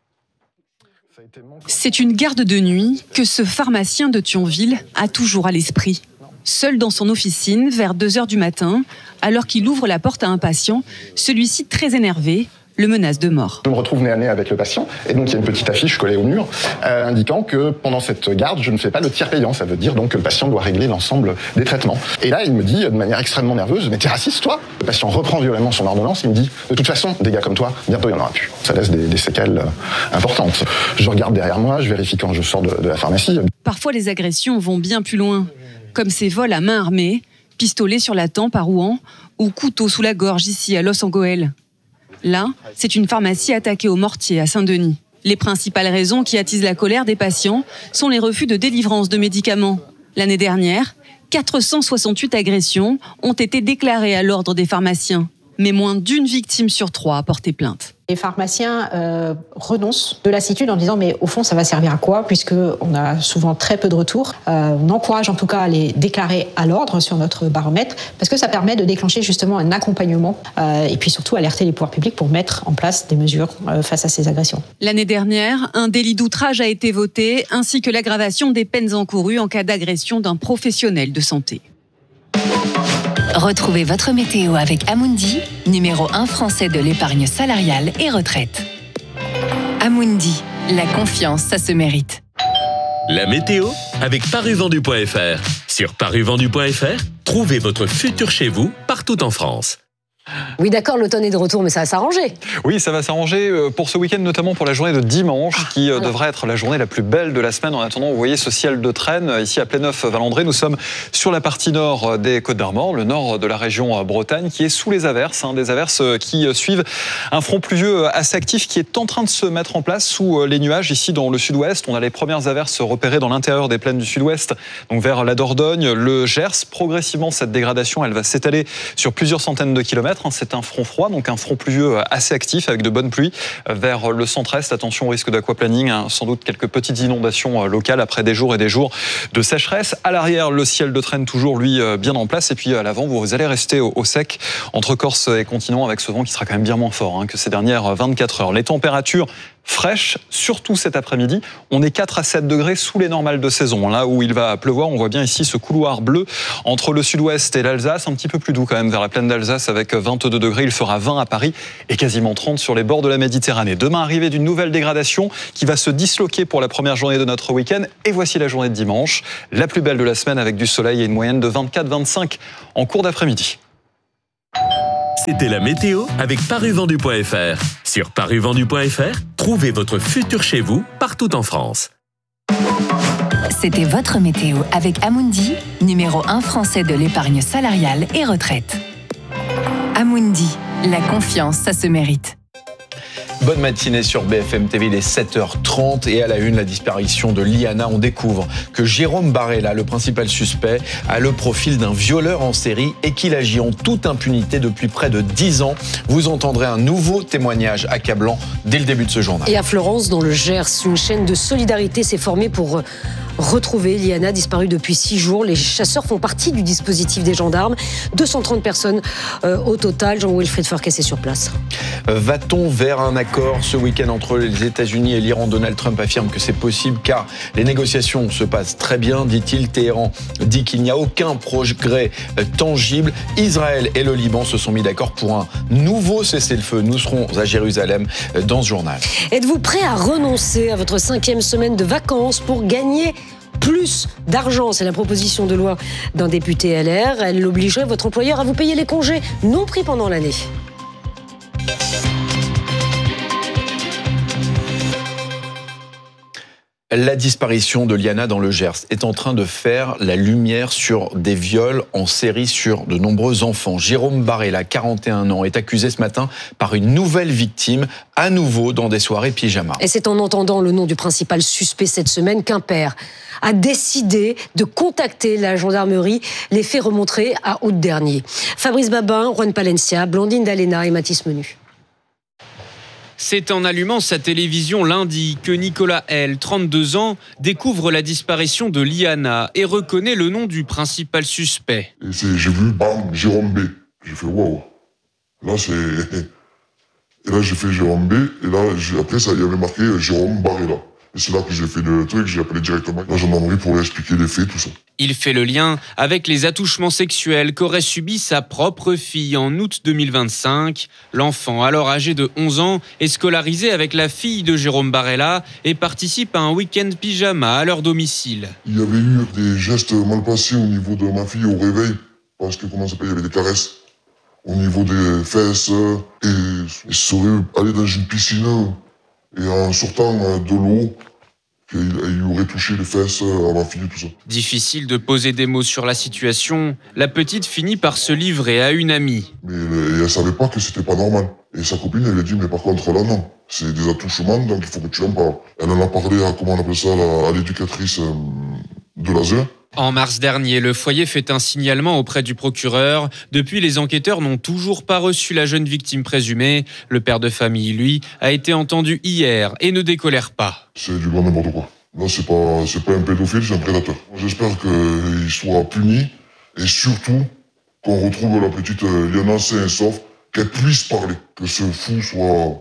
C'est une garde de nuit que ce pharmacien de Thionville a toujours à l'esprit. Seul dans son officine, vers 2h du matin, alors qu'il ouvre la porte à un patient, celui-ci, très énervé, le menace de mort. Je me retrouve nez à nez avec le patient, et donc il y a une petite affiche collée au mur, indiquant que pendant cette garde, je ne fais pas le tiers payant. Ça veut dire donc que le patient doit régler l'ensemble des traitements. Et là, il me dit, de manière extrêmement nerveuse, mais t'es raciste, toi ? Le patient reprend violemment son ordonnance, il me dit, de toute façon, des gars comme toi, bientôt il n'y en aura plus. Ça laisse des séquelles importantes. Je regarde derrière moi, je vérifie quand je sors de la pharmacie. Parfois, les agressions vont bien plus loin, comme ces vols à main armée, pistolet sur la tempe à Rouen, ou couteau sous la gorge ici à Los-en-Goël. Là, c'est une pharmacie attaquée au mortier à Saint-Denis. Les principales raisons qui attisent la colère des patients sont les refus de délivrance de médicaments. L'année dernière, 468 agressions ont été déclarées à l'ordre des pharmaciens, mais moins d'1 victime sur 3 a porté plainte. Les pharmaciens renoncent de lassitude en disant mais au fond ça va servir à quoi puisqu'on a souvent très peu de retours. On encourage en tout cas à les déclarer à l'ordre sur notre baromètre parce que ça permet de déclencher justement un accompagnement et puis surtout alerter les pouvoirs publics pour mettre en place des mesures face à ces agressions. L'année dernière, un délit d'outrage a été voté ainsi que l'aggravation des peines encourues en cas d'agression d'un professionnel de santé. Retrouvez votre météo avec Amundi, numéro 1 français de l'épargne salariale et retraite. Amundi, la confiance, ça se mérite. La météo avec paruvendu.fr. Sur paruvendu.fr, Trouvez votre futur chez vous, partout en France. Oui, d'accord, l'automne est de retour, mais ça va s'arranger. Oui, ça va s'arranger pour ce week-end, notamment pour la journée de dimanche, qui devrait être la journée la plus belle de la semaine. En attendant, vous voyez ce ciel de traîne ici à Pléneuf-Valandré. Nous sommes sur la partie nord des Côtes-d'Armor, le nord de la région Bretagne, qui est sous les averses, des averses qui suivent un front pluvieux assez actif qui est en train de se mettre en place sous les nuages. Ici, dans le sud-ouest, on a les premières averses repérées dans l'intérieur des plaines du sud-ouest, donc vers la Dordogne, le Gers. Progressivement, cette dégradation, elle va s'étaler sur plusieurs centaines de kilomètres. C'est un front froid, donc un front pluvieux assez actif avec de bonnes pluies vers le centre-est. Attention au risque d'aquaplaning, sans doute quelques petites inondations locales après des jours et des jours de sécheresse. À l'arrière, le ciel de traîne toujours, lui, bien en place. Et puis à l'avant, vous allez rester au sec entre Corse et continent avec ce vent qui sera quand même bien moins fort que ces dernières 24 heures. Les températures fraîche, surtout cet après-midi. On est 4 à 7 degrés sous les normales de saison. Là où il va pleuvoir, on voit bien ici ce couloir bleu entre le sud-ouest et l'Alsace, un petit peu plus doux quand même vers la plaine d'Alsace avec 22 degrés. Il fera 20 à Paris et quasiment 30 sur les bords de la Méditerranée. Demain, arrivée d'une nouvelle dégradation qui va se disloquer pour la première journée de notre week-end. Et voici la journée de dimanche, la plus belle de la semaine avec du soleil et une moyenne de 24-25 en cours d'après-midi. C'était la météo avec paruvendu.fr. Sur paruvendu.fr, trouvez votre futur chez vous, partout en France. C'était votre météo avec Amundi, numéro 1 français de l'épargne salariale et retraite. Amundi, la confiance, ça se mérite. Bonne matinée sur BFM TV, il est 7h30 et à la une, la disparition de Liana. On découvre que Jérôme Barella, le principal suspect, a le profil d'un violeur en série et qu'il agit en toute impunité depuis près de 10 ans. Vous entendrez un nouveau témoignage accablant dès le début de ce journal. Et à Florence, dans le Gers, une chaîne de solidarité s'est formée pour retrouver Liana, disparue depuis 6 jours. Les chasseurs font partie du dispositif des gendarmes. 230 personnes au total. Jean-Wilfried Forquet est sur place. Va-t-on vers un accord ce week-end entre les États-Unis et l'Iran? Donald Trump affirme que c'est possible car les négociations se passent très bien, dit-il. Téhéran dit qu'il n'y a aucun progrès tangible. Israël et le Liban se sont mis d'accord pour un nouveau cessez-le-feu. Nous serons à Jérusalem dans ce journal. Êtes-vous prêt à renoncer à votre 5e semaine de vacances pour gagner plus d'argent? C'est la proposition de loi d'un député LR. Elle obligerait votre employeur à vous payer les congés non pris pendant l'année. La disparition de Liana dans le Gers est en train de faire la lumière sur des viols en série sur de nombreux enfants. Jérôme Barella, 41 ans, est accusé ce matin par une nouvelle victime, à nouveau dans des soirées pyjama. Et c'est en entendant le nom du principal suspect cette semaine qu'un père a décidé de contacter la gendarmerie. Les faits remonteraient à août dernier. Fabrice Babin, Juan Palencia, Blandine Dalena et Mathis Menu. C'est en allumant sa télévision lundi que Nicolas L, 32 ans, découvre la disparition de Liana et reconnaît le nom du principal suspect. J'ai vu, bam, Jérôme B. J'ai fait waouh. Là, et là, j'ai fait Jérôme B. Et là, après, ça, il y avait marqué Jérôme Barella. Et c'est là que j'ai fait le truc, j'ai appelé directement la gendarmerie pour lui expliquer les faits, tout ça. Il fait le lien avec les attouchements sexuels qu'aurait subi sa propre fille en août 2025. L'enfant, alors âgé de 11 ans, est scolarisé avec la fille de Jérôme Barella et participe à un week-end pyjama à leur domicile. Il y avait eu des gestes mal passés au niveau de ma fille au réveil, parce que, comment ça s'appelle, il y avait des caresses au niveau des fesses, et il serait allé dans une piscine, et en sortant de l'eau, il aurait touché les fesses à ma fille et tout ça. Difficile de poser des mots sur la situation, la petite finit par se livrer à une amie. Mais elle savait pas que c'était pas normal. Et sa copine, elle lui a dit, mais par contre là, non. C'est des attouchements, donc il faut que tu en parles. Elle en a parlé à, comment on appelle ça, à l'éducatrice de l'ASE. En mars dernier, le foyer fait un signalement auprès du procureur. Depuis, les enquêteurs n'ont toujours pas reçu la jeune victime présumée. Le père de famille, lui, a été entendu hier et ne décolère pas. C'est du grand n'importe quoi. Là, c'est pas un pédophile, c'est un prédateur. J'espère qu'il soit puni et surtout qu'on retrouve la petite Liana saine et sauf, qu'elle puisse parler, que ce fou soit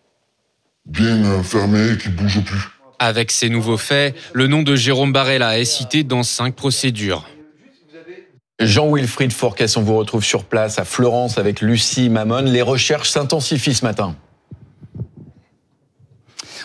bien fermé et qu'il bouge plus. Avec ces nouveaux faits, le nom de Jérôme Barella est cité dans 5 procédures. Jean-Wilfried Forquet, on vous retrouve sur place à Florence avec Lucie Mamon. Les recherches s'intensifient ce matin.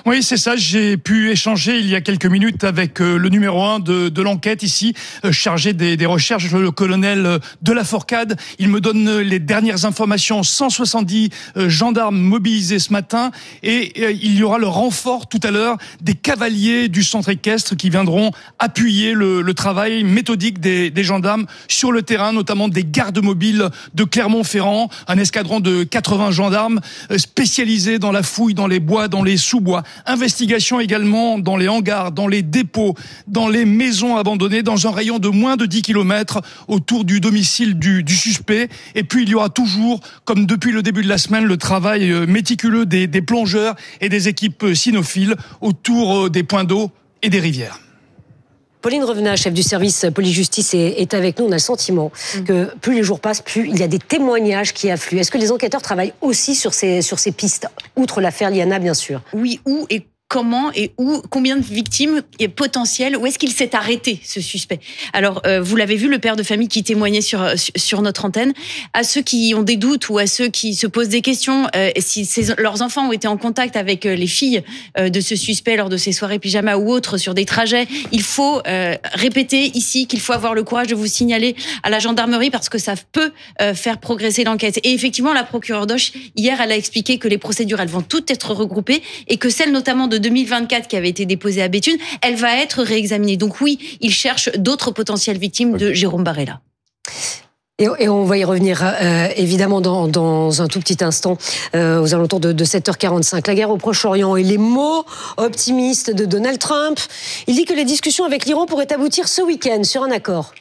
Oui, c'est ça. J'ai pu échanger il y a quelques minutes avec le numéro 1 de l'enquête ici, chargé des recherches, le colonel de la Fourcade. Il me donne les dernières informations. 170 gendarmes mobilisés ce matin et il y aura le renfort tout à l'heure des cavaliers du centre équestre qui viendront appuyer le travail méthodique des gendarmes sur le terrain, notamment des gardes mobiles de Clermont-Ferrand, un escadron de 80 gendarmes spécialisés dans la fouille, dans les bois, dans les sous-bois. Investigation également dans les hangars, dans les dépôts, dans les maisons abandonnées, dans un rayon de moins de 10 km autour du domicile du suspect. Et puis il y aura toujours, comme depuis le début de la semaine, le travail méticuleux des plongeurs et des équipes cynophiles autour des points d'eau et des rivières. Pauline Revenat, chef du service police-justice, est avec nous. On a le sentiment que plus les jours passent, plus il y a des témoignages qui affluent. Est-ce que les enquêteurs travaillent aussi sur ces pistes, outre l'affaire Liana, bien sûr? Oui, où et comment et où, combien de victimes potentielles, où est-ce qu'il s'est arrêté, ce suspect? Alors, vous l'avez vu, le père de famille qui témoignait sur notre antenne. À ceux qui ont des doutes ou à ceux qui se posent des questions, si leurs enfants ont été en contact avec les filles de ce suspect lors de ces soirées pyjama ou autres sur des trajets, il faut répéter ici qu'il faut avoir le courage de vous signaler à la gendarmerie parce que ça peut faire progresser l'enquête. Et effectivement, la procureure Doche, hier, elle a expliqué que les procédures, elles vont toutes être regroupées et que celle notamment de 2024 qui avait été déposée à Béthune, elle va être réexaminée. Donc oui, ils cherchent d'autres potentielles victimes de Jérôme Barella. Et on va y revenir évidemment dans un tout petit instant, aux alentours de 7h45. La guerre au Proche-Orient et les mots optimistes de Donald Trump. Il dit que les discussions avec l'Iran pourraient aboutir ce week-end sur un accord.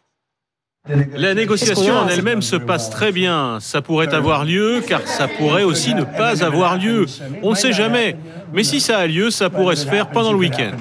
La négociation en elle-même se passe très bien. Ça pourrait avoir lieu, car ça pourrait aussi ne pas avoir lieu. On ne sait jamais. Mais si ça a lieu, ça pourrait se faire pendant le week-end.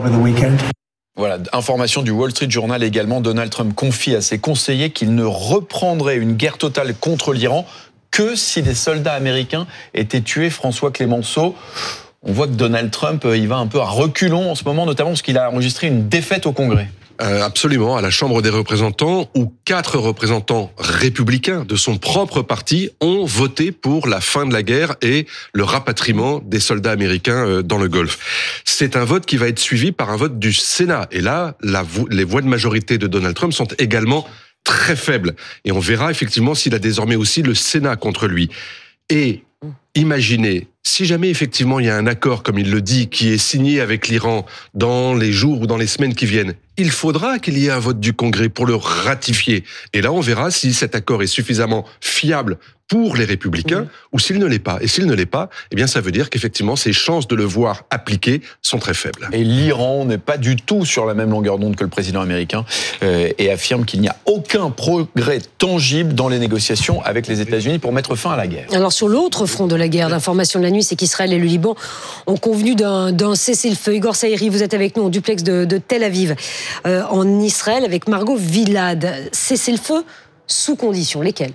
Voilà, information du Wall Street Journal également. Donald Trump confie à ses conseillers qu'il ne reprendrait une guerre totale contre l'Iran que si des soldats américains étaient tués. François Clémenceau, on voit que Donald Trump, il va un peu à reculons en ce moment, notamment parce qu'il a enregistré une défaite au Congrès. Absolument, à la Chambre des représentants, où 4 représentants républicains de son propre parti ont voté pour la fin de la guerre et le rapatriement des soldats américains dans le Golfe. C'est un vote qui va être suivi par un vote du Sénat. Et là, les voix de majorité de Donald Trump sont également très faibles. Et on verra effectivement s'il a désormais aussi le Sénat contre lui. Et imaginez, si jamais effectivement il y a un accord, comme il le dit, qui est signé avec l'Iran dans les jours ou dans les semaines qui viennent, il faudra qu'il y ait un vote du Congrès pour le ratifier. Et là, on verra si cet accord est suffisamment fiable pour les républicains ou s'il ne l'est pas. Et s'il ne l'est pas, eh bien, ça veut dire qu'effectivement, ses chances de le voir appliqué sont très faibles. Et l'Iran n'est pas du tout sur la même longueur d'onde que le président américain et affirme qu'il n'y a aucun progrès tangible dans les négociations avec les États-Unis pour mettre fin à la guerre. Alors, sur l'autre front de la guerre, l'information de la nuit, c'est qu'Israël et le Liban ont convenu d'un cessez-le-feu. Igor Saïri, vous êtes avec nous en duplex de Tel Aviv, en Israël, avec Margot Vilad. Cessez-le-feu sous conditions, lesquelles?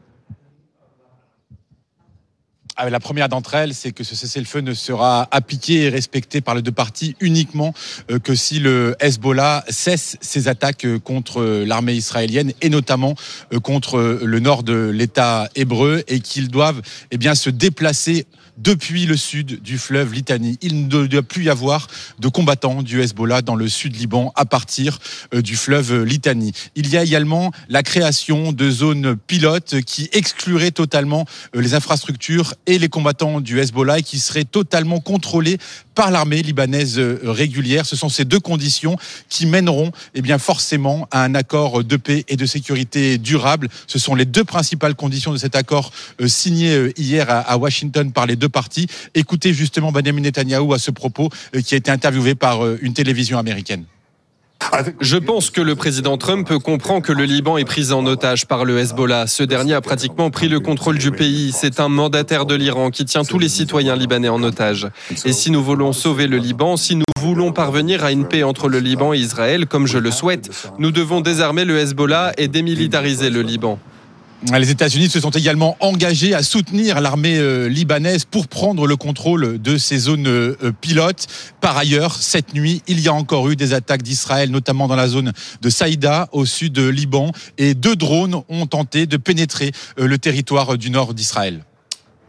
La première d'entre elles, c'est que ce cessez-le-feu ne sera appliqué et respecté par les deux parties uniquement que si le Hezbollah cesse ses attaques contre l'armée israélienne et notamment contre le nord de l'État hébreu et qu'ils doivent se déplacer depuis le sud du fleuve Litani. Il ne doit plus y avoir de combattants du Hezbollah dans le sud Liban à partir du fleuve Litani. Il y a également la création de zones pilotes qui excluraient totalement les infrastructures et les combattants du Hezbollah et qui seraient totalement contrôlés par l'armée libanaise régulière. Ce sont ces deux conditions qui mèneront forcément à un accord de paix et de sécurité durable. Ce sont les deux principales conditions de cet accord signé hier à Washington par les deux parties. Écoutez justement Benjamin Netanyahou à ce propos qui a été interviewé par une télévision américaine. Je pense que le président Trump comprend que le Liban est pris en otage par le Hezbollah. Ce dernier a pratiquement pris le contrôle du pays. C'est un mandataire de l'Iran qui tient tous les citoyens libanais en otage. Et si nous voulons sauver le Liban, si nous voulons parvenir à une paix entre le Liban et Israël, comme je le souhaite, nous devons désarmer le Hezbollah et démilitariser le Liban. Les États-Unis se sont également engagés à soutenir l'armée libanaise pour prendre le contrôle de ces zones pilotes. Par ailleurs, cette nuit, il y a encore eu des attaques d'Israël, notamment dans la zone de Saïda, au sud de Liban, et 2 drones ont tenté de pénétrer le territoire du nord d'Israël.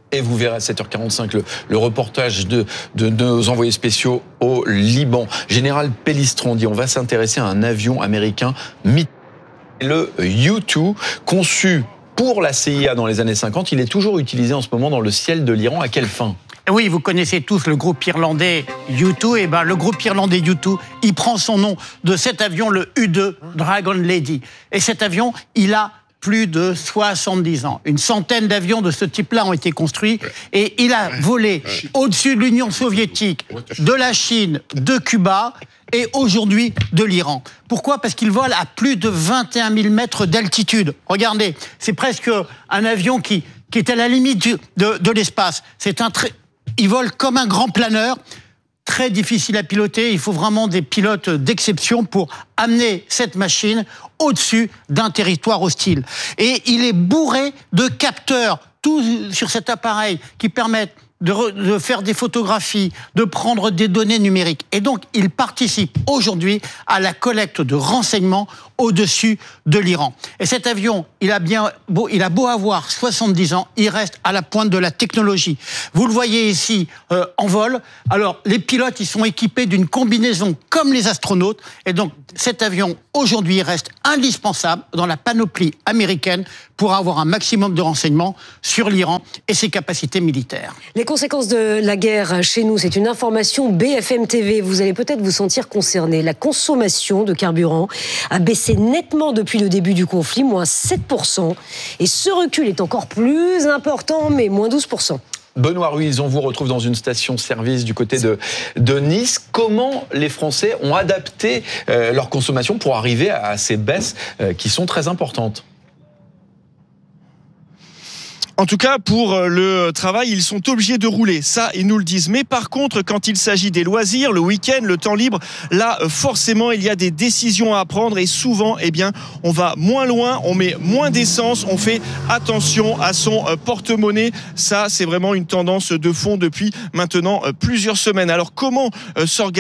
Et vous verrez à 7h45 le reportage de nos envoyés spéciaux au Liban. Général Pellistron dit on va s'intéresser à un avion américain le U-2, conçu pour la CIA dans les années 50. Il est toujours utilisé en ce moment dans le ciel de l'Iran. À quelle fin ? Oui, vous connaissez tous le groupe irlandais U2. Et ben, le groupe irlandais U2, il prend son nom de cet avion, le U-2 Dragon Lady. Et cet avion, il a plus de 70 ans. Une centaine d'avions de ce type-là ont été construits et il a volé au-dessus de l'Union soviétique, de la Chine, de Cuba et aujourd'hui de l'Iran. Pourquoi ? Parce qu'il vole à plus de 21 000 mètres d'altitude. Regardez, c'est presque un avion qui est à la limite de l'espace. Il vole comme un grand planeur. Très difficile à piloter, il faut vraiment des pilotes d'exception pour amener cette machine au-dessus d'un territoire hostile. Et il est bourré de capteurs, tout sur cet appareil, qui permettent de faire des photographies, de prendre des données numériques. Et donc, il participe aujourd'hui à la collecte de renseignements au-dessus de l'Iran. Et cet avion, il a beau avoir 70 ans, il reste à la pointe de la technologie. Vous le voyez ici en vol. Alors, les pilotes, ils sont équipés d'une combinaison comme les astronautes. Et donc, cet avion, aujourd'hui, reste indispensable dans la panoplie américaine pour avoir un maximum de renseignements sur l'Iran et ses capacités militaires. Les conséquences de la guerre chez nous, c'est une information BFM TV. Vous allez peut-être vous sentir concerné. La consommation de carburant a baissé nettement depuis le début du conflit, moins 7%. Et ce recul est encore plus important, mais moins 12%. Benoît Ruiz, on vous retrouve dans une station-service du côté de Nice. Comment les Français ont adapté leur consommation pour arriver à ces baisses qui sont très importantes ? En tout cas, pour le travail, ils sont obligés de rouler. Ça, ils nous le disent. Mais par contre, quand il s'agit des loisirs, le week-end, le temps libre, là, forcément, il y a des décisions à prendre. Et souvent, on va moins loin, on met moins d'essence, on fait attention à son porte-monnaie. Ça, c'est vraiment une tendance de fond depuis maintenant plusieurs semaines. Alors, comment s'organisent-ils ?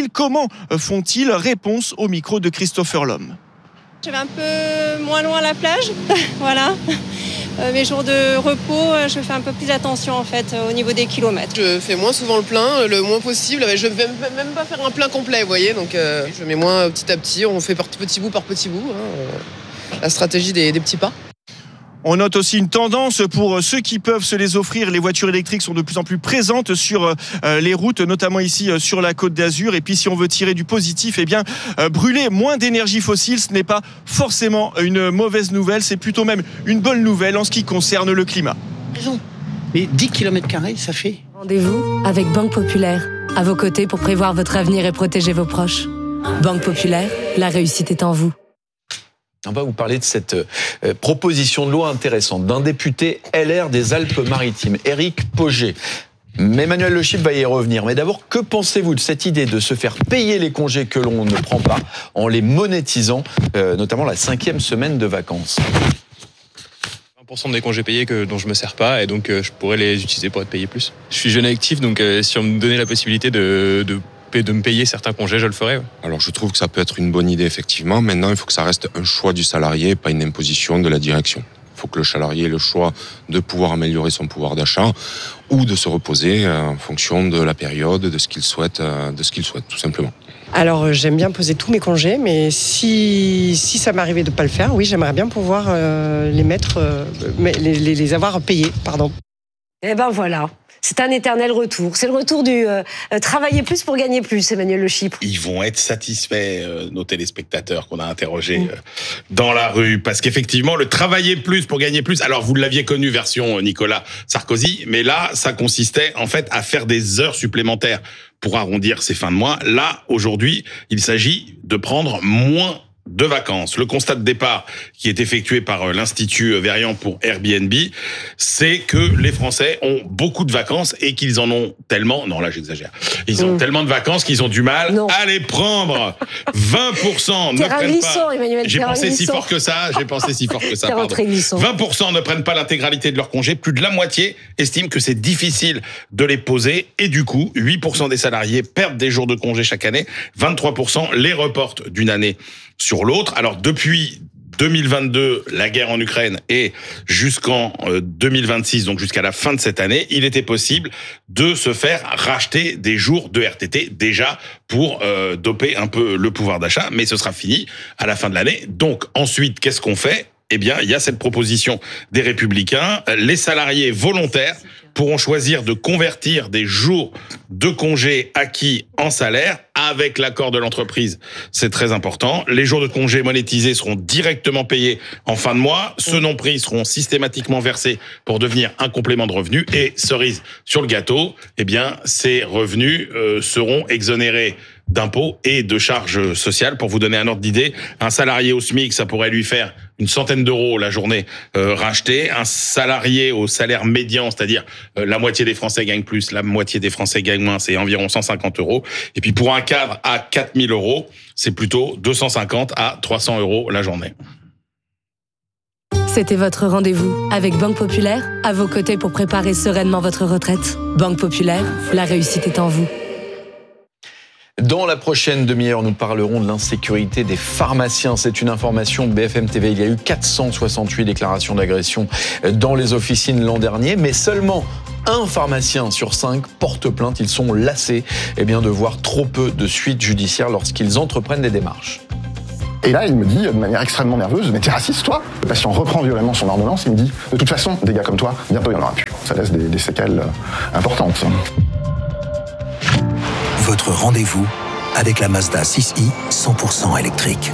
Comment font-ils ? Réponse au micro de Christopher Lhomme. Je vais un peu moins loin à la plage, voilà. Mes jours de repos, je fais un peu plus attention en fait au niveau des kilomètres. Je fais moins souvent le plein, le moins possible. Je ne vais même pas faire un plein complet, vous voyez. Donc je mets moins petit à petit, on fait petit bout par petit bout. La stratégie des petits pas. On note aussi une tendance pour ceux qui peuvent se les offrir. Les voitures électriques sont de plus en plus présentes sur les routes, notamment ici sur la Côte d'Azur. Et puis si on veut tirer du positif, brûler moins d'énergie fossile, ce n'est pas forcément une mauvaise nouvelle, c'est plutôt même une bonne nouvelle en ce qui concerne le climat. Mais 10 km², ça fait. Rendez-vous avec Banque Populaire, à vos côtés pour prévoir votre avenir et protéger vos proches. Banque Populaire, la réussite est en vous. On va vous parler de cette proposition de loi intéressante d'un député LR des Alpes-Maritimes, Éric Pauget. Emmanuel Le Chypre va y revenir. Mais d'abord, que pensez-vous de cette idée de se faire payer les congés que l'on ne prend pas en les monétisant, notamment la 5e semaine de vacances ? 20% des congés payés dont je ne me sers pas et donc je pourrais les utiliser pour être payé plus. Je suis jeune et actif, donc si on me donnait la possibilité de me payer certains congés, je le ferais. Ouais. Alors je trouve que ça peut être une bonne idée, effectivement. Maintenant, il faut que ça reste un choix du salarié, pas une imposition de la direction. Il faut que le salarié ait le choix de pouvoir améliorer son pouvoir d'achat ou de se reposer en fonction de la période, de ce qu'il souhaite, tout simplement. Alors j'aime bien poser tous mes congés, mais si ça m'arrivait de ne pas le faire, oui, j'aimerais bien pouvoir les avoir payés, pardon. Eh ben voilà. C'est un éternel retour. C'est le retour du travailler plus pour gagner plus, Emmanuel Le Chypre. Ils vont être satisfaits, nos téléspectateurs qu'on a interrogés dans la rue. Parce qu'effectivement, le travailler plus pour gagner plus, alors vous l'aviez connu version Nicolas Sarkozy, mais là, ça consistait en fait à faire des heures supplémentaires pour arrondir ses fins de mois. Là, aujourd'hui, il s'agit de prendre moins de vacances. Le constat de départ qui est effectué par l'Institut Verian pour Airbnb, c'est que les Français ont beaucoup de vacances et qu'ils en ont tellement... Non, là, j'exagère. Ils ont tellement de vacances qu'ils ont du mal à les prendre. 20% ne prennent pas... Emmanuel, J'ai pensé si fort que ça. 20% ne prennent pas l'intégralité de leur congé. Plus de la moitié estiment que c'est difficile de les poser. Et du coup, 8% des salariés perdent des jours de congé chaque année. 23% les reportent d'une année sur l'autre. Alors depuis 2022, la guerre en Ukraine, et jusqu'en 2026, donc jusqu'à la fin de cette année, il était possible de se faire racheter des jours de RTT déjà pour doper un peu le pouvoir d'achat, mais ce sera fini à la fin de l'année. Donc ensuite, qu'est-ce qu'on fait ? Eh bien, il y a cette proposition des Républicains. Les salariés volontaires pourront choisir de convertir des jours de congé acquis en salaire avec l'accord de l'entreprise. C'est très important. Les jours de congé monétisés seront directement payés en fin de mois. Ceux non pris seront systématiquement versés pour devenir un complément de revenu. Et cerise sur le gâteau, eh bien, ces revenus seront exonérés d'impôts et de charges sociales. Pour vous donner un ordre d'idée, un salarié au SMIC, ça pourrait lui faire une centaine d'euros la journée rachetée. Un salarié au salaire médian, c'est-à-dire la moitié des Français gagnent plus, la moitié des Français gagnent moins, c'est environ 150 euros. Et puis pour un cadre à 4000 euros, c'est plutôt 250 à 300 euros la journée. C'était votre rendez-vous avec Banque Populaire, à vos côtés pour préparer sereinement votre retraite. Banque Populaire, la réussite est en vous. Dans la prochaine demi-heure, nous parlerons de l'insécurité des pharmaciens. C'est une information de BFM TV. Il y a eu 468 déclarations d'agression dans les officines l'an dernier, mais seulement un pharmacien sur 5 porte plainte. Ils sont lassés de voir trop peu de suites judiciaires lorsqu'ils entreprennent des démarches. Et là, il me dit de manière extrêmement nerveuse, mais t'es raciste, toi ? Le patient reprend violemment son ordonnance, il me dit, de toute façon, des gars comme toi, bientôt il n'y en aura plus. Ça laisse des séquelles importantes. Votre rendez-vous avec la Mazda 6i 100% électrique.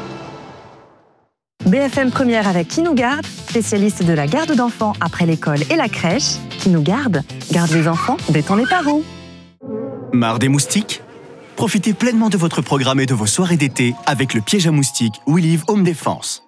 BFM Première avec Qui nous garde, spécialiste de la garde d'enfants après l'école et la crèche. Qui nous garde les enfants, détend les parents. Marre des moustiques ? Profitez pleinement de votre programme et de vos soirées d'été avec le piège à moustiques We Live Home Défense.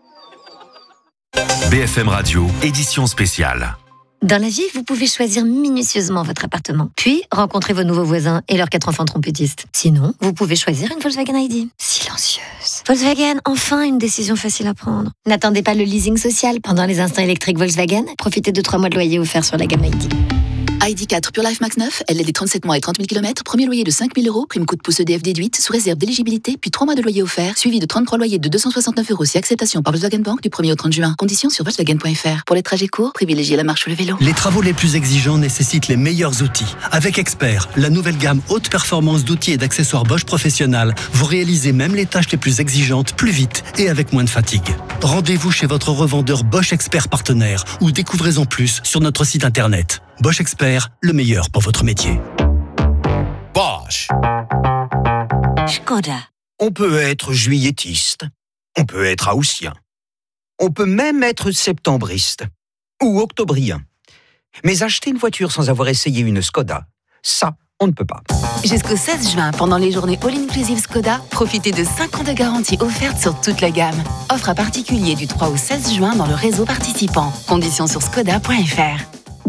BFM Radio, édition spéciale. Dans la vie, vous pouvez choisir minutieusement votre appartement, puis rencontrer vos nouveaux voisins et leurs 4 enfants trompettistes. Sinon, vous pouvez choisir une Volkswagen ID. Silencieuse. Volkswagen, enfin une décision facile à prendre. N'attendez pas le leasing social pendant les instants électriques Volkswagen. Profitez de 3 mois de loyer offerts sur la gamme ID. ID4 Pure Life Max 9, LLD 37 mois et 30 000 km, premier loyer de 5 000 euros, prime coup de pouce EDF déduite, sous réserve d'éligibilité, puis 3 mois de loyer offert, suivi de 33 loyers de 269 euros si acceptation par Volkswagen Bank du 1er au 30 juin. Conditions sur Volkswagen.fr. Pour les trajets courts, privilégiez la marche ou le vélo. Les travaux les plus exigeants nécessitent les meilleurs outils. Avec Expert, la nouvelle gamme haute performance d'outils et d'accessoires Bosch Professionnal, vous réalisez même les tâches les plus exigeantes plus vite et avec moins de fatigue. Rendez-vous chez votre revendeur Bosch Expert partenaire ou découvrez-en plus sur notre site internet. Bosch Expert, le meilleur pour votre métier. Bosch. Škoda. On peut être juilletiste, on peut être haussien, on peut même être septembriste ou octobrien. Mais acheter une voiture sans avoir essayé une Škoda, ça, on ne peut pas. Jusqu'au 16 juin, pendant les journées All-Inclusive Skoda, profitez de 5 ans de garantie offerte sur toute la gamme. Offre à particulier du 3 au 16 juin dans le réseau participant. Conditions sur skoda.fr.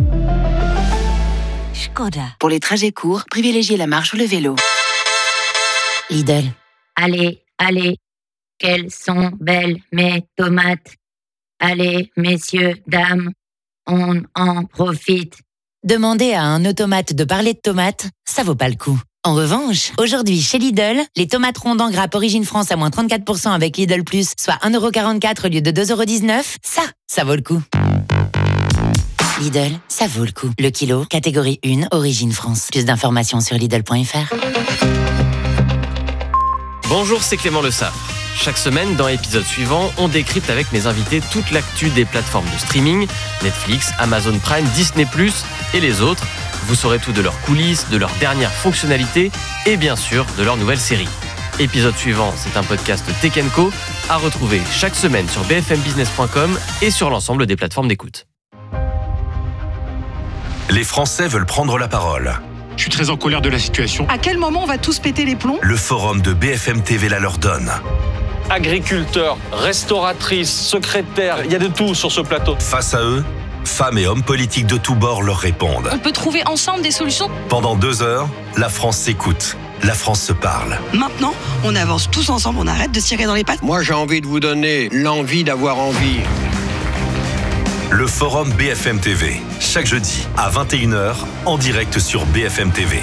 Škoda. Pour les trajets courts, privilégiez la marche ou le vélo. Lidl. Allez, quelles sont belles mes tomates. Allez, messieurs, dames, on en profite. Demandez à un automate de parler de tomates, ça vaut pas le coup. En revanche, aujourd'hui chez Lidl, les tomates rondes en grappe Origine France à moins 34% avec Lidl+, soit 1,44€ au lieu de 2,19€, ça vaut le coup. Lidl, ça vaut le coup. Le kilo, catégorie 1, Origine France. Plus d'informations sur Lidl.fr. Bonjour, c'est Clément Le Saffre. Chaque semaine, dans l'épisode suivant, on décrypte avec mes invités toute l'actu des plateformes de streaming, Netflix, Amazon Prime, Disney+, et les autres. Vous saurez tout de leurs coulisses, de leurs dernières fonctionnalités et bien sûr de leurs nouvelles séries. Épisode suivant, c'est un podcast Tech & Co à retrouver chaque semaine sur bfmbusiness.com et sur l'ensemble des plateformes d'écoute. Les Français veulent prendre la parole. Je suis très en colère de la situation. À quel moment on va tous péter les plombs ? Le forum de BFM TV la leur donne. Agriculteurs, restauratrices, secrétaires, il y a de tout sur ce plateau. Face à eux, femmes et hommes politiques de tous bords leur répondent. On peut trouver ensemble des solutions ? Pendant 2 heures, la France s'écoute. La France se parle. Maintenant, on avance tous ensemble, on arrête de se tirer dans les pattes. Moi, j'ai envie de vous donner l'envie d'avoir envie. Le forum BFM TV, chaque jeudi à 21h, en direct sur BFM TV.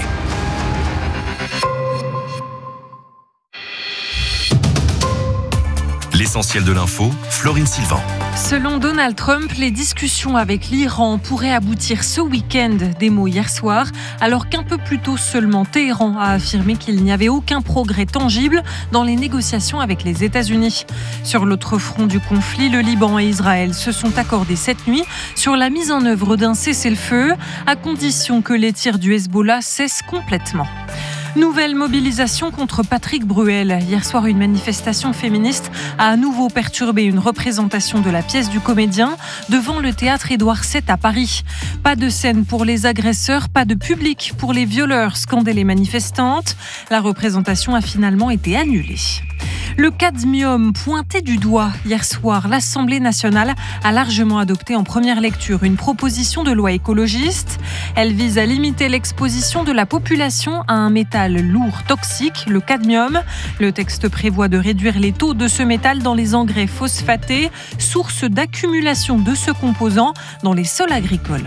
L'essentiel de l'info, Florine Sylvain. Selon Donald Trump, les discussions avec l'Iran pourraient aboutir ce week-end, des mots hier soir, alors qu'un peu plus tôt seulement Téhéran a affirmé qu'il n'y avait aucun progrès tangible dans les négociations avec les États-Unis. Sur l'autre front du conflit, le Liban et Israël se sont accordés cette nuit sur la mise en œuvre d'un cessez-le-feu, à condition que les tirs du Hezbollah cessent complètement. Nouvelle mobilisation contre Patrick Bruel. Hier soir, une manifestation féministe a à nouveau perturbé une représentation de la pièce du comédien devant le théâtre Édouard VII à Paris. Pas de scène pour les agresseurs, pas de public pour les violeurs, scandaient les manifestantes. La représentation a finalement été annulée. Le cadmium pointé du doigt. Hier soir, l'Assemblée nationale a largement adopté en première lecture une proposition de loi écologiste. Elle vise à limiter l'exposition de la population à un métal lourd toxique, le cadmium. Le texte prévoit de réduire les taux de ce métal dans les engrais phosphatés, source d'accumulation de ce composant dans les sols agricoles.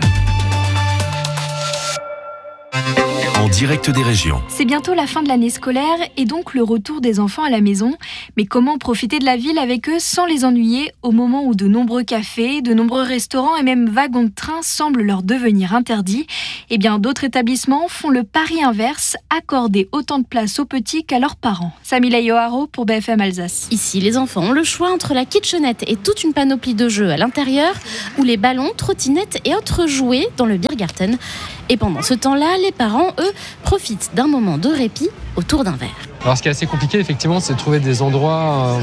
En direct des régions. C'est bientôt la fin de l'année scolaire et donc le retour des enfants à la maison. Mais comment profiter de la ville avec eux sans les ennuyer au moment où de nombreux cafés, de nombreux restaurants et même wagons de train semblent leur devenir interdits? Eh bien, d'autres établissements font le pari inverse, accorder autant de place aux petits qu'à leurs parents. Samila Yoharo pour BFM Alsace. Ici, les enfants ont le choix entre la kitchenette et toute une panoplie de jeux à l'intérieur ou les ballons, trottinettes et autres jouets dans le Biergarten. Et pendant ce temps-là, les parents, eux, profitent d'un moment de répit autour d'un verre. Alors ce qui est assez compliqué, effectivement, c'est de trouver des endroits